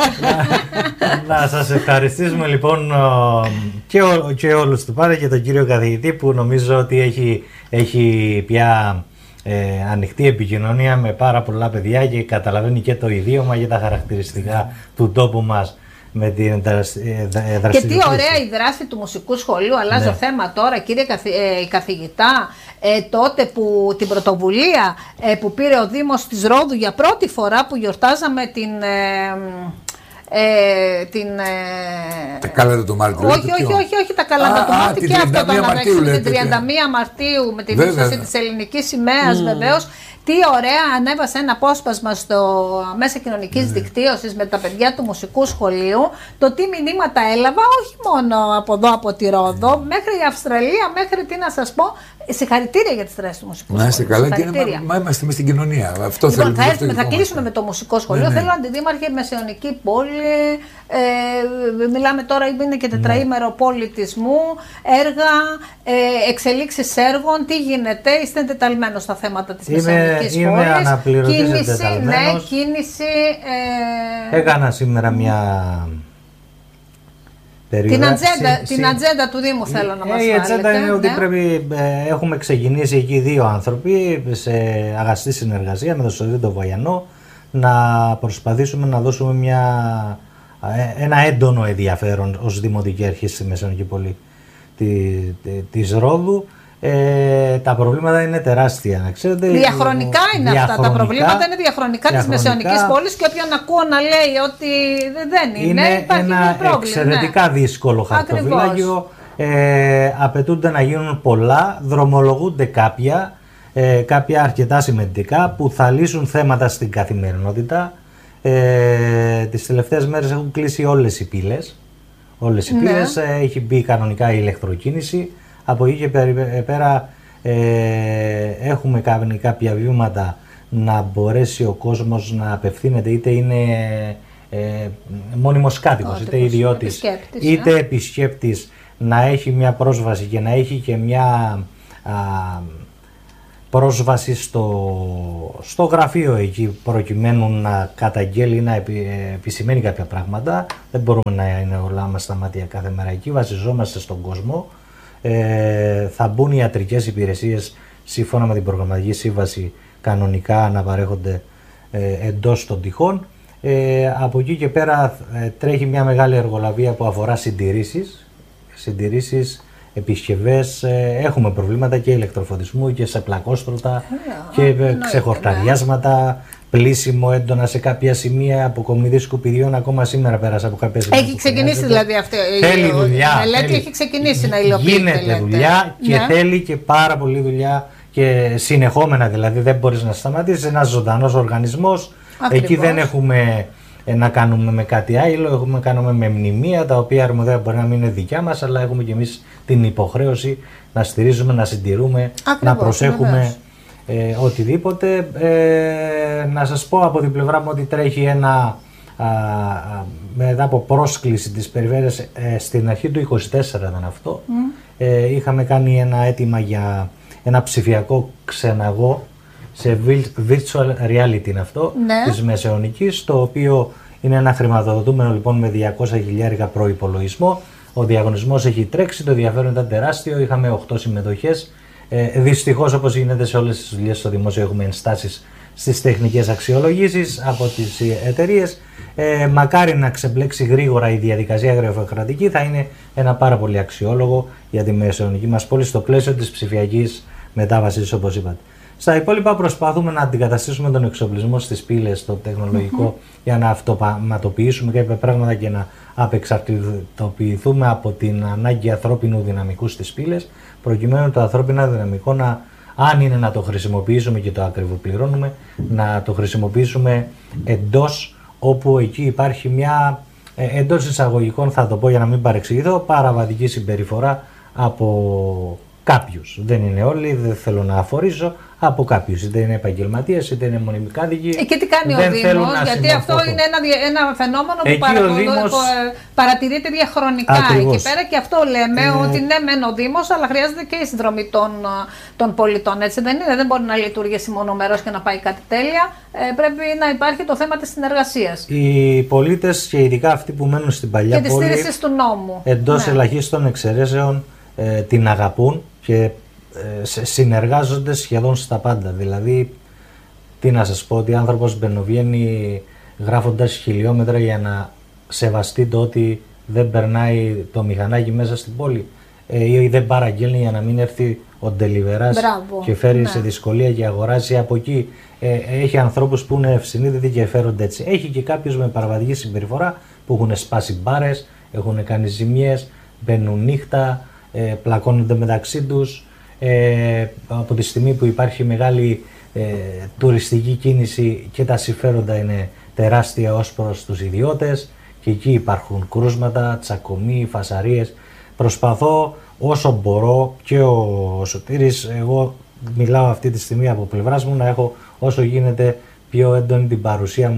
K: να σας ευχαριστήσουμε λοιπόν και, ό, και όλους του πάρε και τον κύριο καθηγητή που νομίζω ότι έχει, έχει πια Ε, ανοιχτή επικοινωνία με πάρα πολλά παιδιά και καταλαβαίνει και το ιδίωμα και τα χαρακτηριστικά του τόπου μας με την δραστηριότητα.
I: Και τι ωραία η δράση του Μουσικού Σχολείου. Αλλάζω ναι. θέμα τώρα κύριε καθη, ε, καθηγητά, ε, τότε που την πρωτοβουλία ε, που πήρε ο Δήμος της Ρόδου για πρώτη φορά που γιορτάζαμε την... Ε, Ε, την, ε...
L: τα κάλαντα του Μάρτιου.
I: Όχι, όχι, όχι, όχι, τα κάλαντα του Μάρτιου και αυτό το αναδείξουμε την τριάντα μία Μαρτίου με την ύψωση της ελληνικής σημαίας mm. βεβαίως. Τι ωραία, ανέβασε ένα απόσπασμα στο μέσα κοινωνικής mm. δικτύωσης με τα παιδιά του Μουσικού Σχολείου. Το τι μηνύματα έλαβα, όχι μόνο από εδώ από τη Ρόδο, mm. μέχρι η Αυστραλία, μέχρι τι να σας πω. Συγχαρητήρια για τις δράσεις του Μουσικού Σχολείου.
L: Να είστε καλά και μα, μα είμαστε μες στην κοινωνία. Αυτό
I: λοιπόν,
L: θέλουμε,
I: θα,
L: αυτό
I: θα κλείσουμε με το Μουσικό Σχολείο. Ναι, ναι. Θέλω αντιδήμαρχε μεσαιωνική πόλη. Ε, μιλάμε τώρα, είναι και τετραήμερο πολιτισμού, έργα, ε, εξελίξεις έργων. Τι γίνεται, είστε εντεταλμένος στα θέματα της μεσαιωνικής πόλης.
K: Είμαι αναπληρωτής εντεταλμένος.
I: Ναι, κίνηση. Ε...
K: Έκανα σήμερα μια
I: Την ατζέντα, συ, την ατζέντα του Δήμου θέλω να μας βάλετε.
K: Η ατζέντα είναι ότι ναι. πρέπει, ε, έχουμε ξεκινήσει εκεί δύο άνθρωποι σε αγαστή συνεργασία με τον Σωτήρη Βοιανό να προσπαθήσουμε να δώσουμε μια, ένα έντονο ενδιαφέρον ως Δημοτική Αρχή στη Μεσαιωνική Πόλη τη, τη, της Ρόδου. Ε, τα προβλήματα είναι τεράστια, να ξέρετε.
I: Διαχρονικά είναι διαχρονικά, αυτά. Τα προβλήματα είναι διαχρονικά, διαχρονικά της Μεσαιωνικής Πόλης και όποιον ακούω να λέει ότι δεν είναι,
K: είναι
I: υπάρχει
K: ένα
I: πρόβλημα.
K: Εξαιρετικά ναι. δύσκολο χαρτοφυλάκιο. Ε, απαιτούνται να γίνουν πολλά, δρομολογούνται κάποια, ε, κάποια αρκετά σημαντικά που θα λύσουν θέματα στην καθημερινότητα. Ε, τις τελευταίες μέρες έχουν κλείσει όλες οι πύλες. Όλες οι ναι. πύλες, ε, έχει μπει κανονικά η ηλεκτροκίνηση. Από εκεί και πέρα ε, έχουμε κάνει κάποια βήματα να μπορέσει ο κόσμος να απευθύνεται, είτε είναι ε, μόνιμος κάτοικος, είτε ιδιώτης, είτε ε? επισκέπτης, να έχει μια πρόσβαση και να έχει και μια α, πρόσβαση στο, στο γραφείο εκεί, προκειμένου να καταγγέλει, να επι, επισημαίνει κάποια πράγματα. Δεν μπορούμε να είναι όλα μας στα μάτια κάθε μέρα εκεί, βασιζόμαστε στον κόσμο. Ε, θα μπουν οι ιατρικές υπηρεσίες σύμφωνα με την προγραμματική σύμβαση κανονικά να παρέχονται ε, εντός των τυχών. Ε, από εκεί και πέρα ε, τρέχει μια μεγάλη εργολαβία που αφορά συντηρήσεις, συντηρήσεις επισκευές. Ε, έχουμε προβλήματα και ηλεκτροφωτισμού και σε πλακόστρωτα yeah, και ε, ξεχορταριάσματα, πλήσιμο έντονα σε κάποια σημεία, αποκομιδή σκουπιδιών. Ακόμα σήμερα πέρασα από κάποιες σημεία.
I: Έχει ξεκινήσει δηλαδή αυτή
K: θέλει δουλειά,
I: η μελέτη, θέλει, έχει ξεκινήσει να υλοποιείται.
K: Γίνεται λέτε. δουλειά και ναι. θέλει και πάρα πολύ δουλειά και συνεχόμενα, δηλαδή δεν μπορείς να σταματήσεις. Ένας ζωντανός οργανισμός. Ακριβώς. Εκεί δεν έχουμε να κάνουμε με κάτι άλλο, έχουμε να κάνουμε με μνημεία, τα οποία αρμοδία μπορεί να μην είναι δικιά μας, αλλά έχουμε και εμείς την υποχρέωση να στηρίζουμε, να συντηρούμε, ακριβώς, να προσέχουμε ε, οτιδήποτε. Ε, να σας πω από την πλευρά μου ότι τρέχει ένα, α, α, μετά από πρόσκληση της περιφέρειας, ε, στην αρχή του είκοσι τέσσερα ήταν αυτό, mm. ε, είχαμε κάνει ένα αίτημα για ένα ψηφιακό ξεναγό, σε virtual reality είναι αυτό, ναι. της Μεσαιωνικής, το οποίο είναι ένα χρηματοδοτούμενο λοιπόν με διακόσια χιλιάρικα προϋπολογισμό. Ο διαγωνισμός έχει τρέξει, το ενδιαφέρον ήταν τεράστιο, είχαμε οκτώ συμμετοχές. Ε, δυστυχώς, όπως γίνεται σε όλες τις δουλειές στο δημόσιο, έχουμε ενστάσεις στις τεχνικές αξιολογήσεις από τις εταιρείες. Ε, μακάρι να ξεμπλέξει γρήγορα η διαδικασία γραφειοκρατική, θα είναι ένα πάρα πολύ αξιόλογο για τη Μεσαιωνική μας πόλη στο πλαίσιο της ψηφιακής μετάβασης, όπως είπατε. Στα υπόλοιπα προσπαθούμε να αντικαταστήσουμε τον εξοπλισμό στις πύλες, το τεχνολογικό, mm-hmm. για να αυτοματοποιήσουμε κάποια πράγματα και να απεξαρτητοποιηθούμε από την ανάγκη ανθρώπινου δυναμικού στις πύλες, προκειμένου το ανθρώπινο δυναμικό να, αν είναι να το χρησιμοποιήσουμε και το ακριβοπληρώνουμε, να το χρησιμοποιήσουμε εντός, όπου εκεί υπάρχει μια ε, εντός εισαγωγικών, θα το πω για να μην παρεξηγηθώ, παραβατική συμπεριφορά από κάποιους. Δεν είναι όλοι, δεν θέλω να αφορίζω, από κάποιους. Είτε είναι επαγγελματίες, είτε είναι μονιμικάδικοι.
I: Ε, και τι κάνει ο Δήμος, γιατί αυτό είναι ένα, ένα φαινόμενο που παρα... Δήμος... παρατηρείται διαχρονικά. Ακριβώς. Εκεί πέρα και αυτό λέμε, ε... ότι ναι μεν ο Δήμος, αλλά χρειάζεται και η συνδρομή των, των πολιτών. Έτσι δεν είναι, δεν μπορεί να λειτουργήσει μονομερός και να πάει κάτι τέλεια. Ε, πρέπει να υπάρχει το θέμα της συνεργασίας.
K: Οι πολίτες και ειδικά αυτοί που μένουν στην παλιά
I: και
K: πόλη,
I: τη στήριξη του νόμου.
K: Εντός ναι. ελαχίστων εξαιρέσεων, ε, την αγαπούν και συνεργάζονται σχεδόν στα πάντα. Δηλαδή, τι να σας πω, ότι ο άνθρωπος μπαινοβγαίνει γράφοντας χιλιόμετρα για να σεβαστεί το ότι δεν περνάει το μηχανάκι μέσα στην πόλη ε, ή δεν παραγγέλνει για να μην έρθει ο ντελιβεράς και φέρει ναι. σε δυσκολία και αγοράσει από εκεί. Ε, έχει ανθρώπους που είναι ευσυνείδητοι και φέρονται έτσι. Έχει και κάποιους με παραβατική συμπεριφορά που έχουν σπάσει μπάρες, έχουν κάνει ζημιές, μπαίνουν νύχτα, ε, πλακώνονται μεταξύ τους. Ε, από τη στιγμή που υπάρχει μεγάλη ε, τουριστική κίνηση και τα συμφέροντα είναι τεράστια ως προς τους ιδιώτες και εκεί υπάρχουν κρούσματα, τσακωμοί, φασαρίες. Προσπαθώ όσο μπορώ και ο Σωτήρης, εγώ μιλάω αυτή τη στιγμή από πλευράς μου, να έχω όσο γίνεται πιο έντονη την παρουσία μου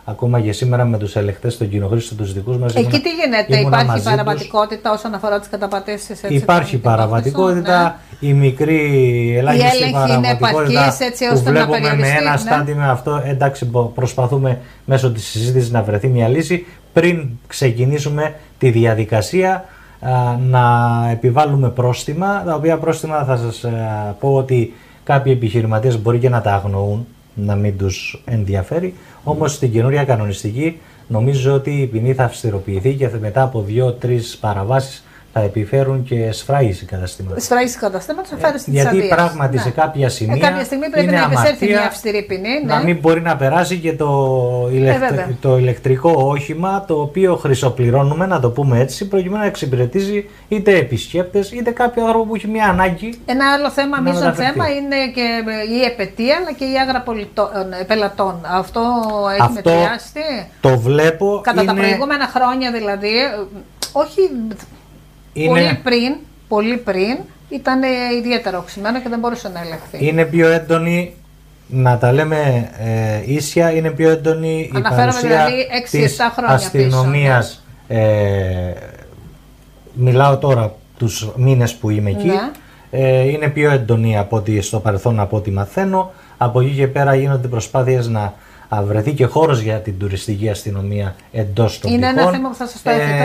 K: ακόμα και σήμερα με τους ελεγχτές των κοινοχρήστων τους δικούς μας.
I: Εκεί
K: ήμουνα,
I: τι γίνεται, υπάρχει παραβατικότητα όσον αφορά τις καταπατήσεις? Έτσι,
K: υπάρχει παραβατικότητα, ναι. Η μικρή ελάχιστη παραβατικότητα
I: επαρκής, έτσι,
K: που βλέπουμε με ένα
I: ναι.
K: στάδιο με αυτό, εντάξει, προσπαθούμε μέσω της συζήτησης να βρεθεί μια λύση πριν ξεκινήσουμε τη διαδικασία α, να επιβάλλουμε πρόστιμα, τα οποία πρόστιμα θα σας α, πω ότι κάποιοι επιχειρηματίες μπορεί και να τα αγνοούν, να μην τους ενδιαφέρει, όμως στην καινούρια κανονιστική νομίζω ότι η ποινή θα αυστηροποιηθεί και μετά από δύο-τρεις παραβάσεις θα επιφέρουν και σφραΐση καταστήματα.
I: Σφραΐση καταστήματα θα φέρει στην
K: Γιατί
I: της
K: πράγματι ναι. σε κάποια σημεία.
I: Ε, κάποια στιγμή πρέπει
K: είναι
I: να επισέλθει μια
K: αμαρτία,
I: αυστηρή ποινή. Ναι.
K: Να μην μπορεί να περάσει και το, ηλεκτρ... ε, το ηλεκτρικό όχημα, το οποίο χρυσοπληρώνουμε, να το πούμε έτσι, προκειμένου να εξυπηρετήσει είτε επισκέπτες είτε κάποιο άνθρωπο που έχει μια ανάγκη.
I: Ένα άλλο θέμα, μείζον θέμα, είναι και η επετία αλλά και η άγρα πελατών. Αυτό έχει
K: Αυτό
I: μετριάσει.
K: Το βλέπω.
I: Κατά
K: είναι...
I: τα προηγούμενα χρόνια δηλαδή. Όχι.
K: Είναι...
I: Πολύ πριν, πολύ πριν ήταν ιδιαίτερα οξυμένο και δεν μπορούσε να ελεγχθεί.
K: Είναι πιο έντονη, να τα λέμε ε, ίσια, είναι πιο έντονη η παρουσία
I: δηλαδή της
K: αστυνομίας. Ναι. Ε, μιλάω τώρα τους μήνες που είμαι εκεί. Ναι. Ε, είναι πιο έντονη από ό,τι στο παρελθόν, από ό,τι μαθαίνω. Από εκεί και πέρα γίνονται προσπάθειες να βρεθεί και χώρος για την τουριστική αστυνομία εντός των
I: Είναι
K: τυχών.
I: ένα θέμα που θα σας το έθετα.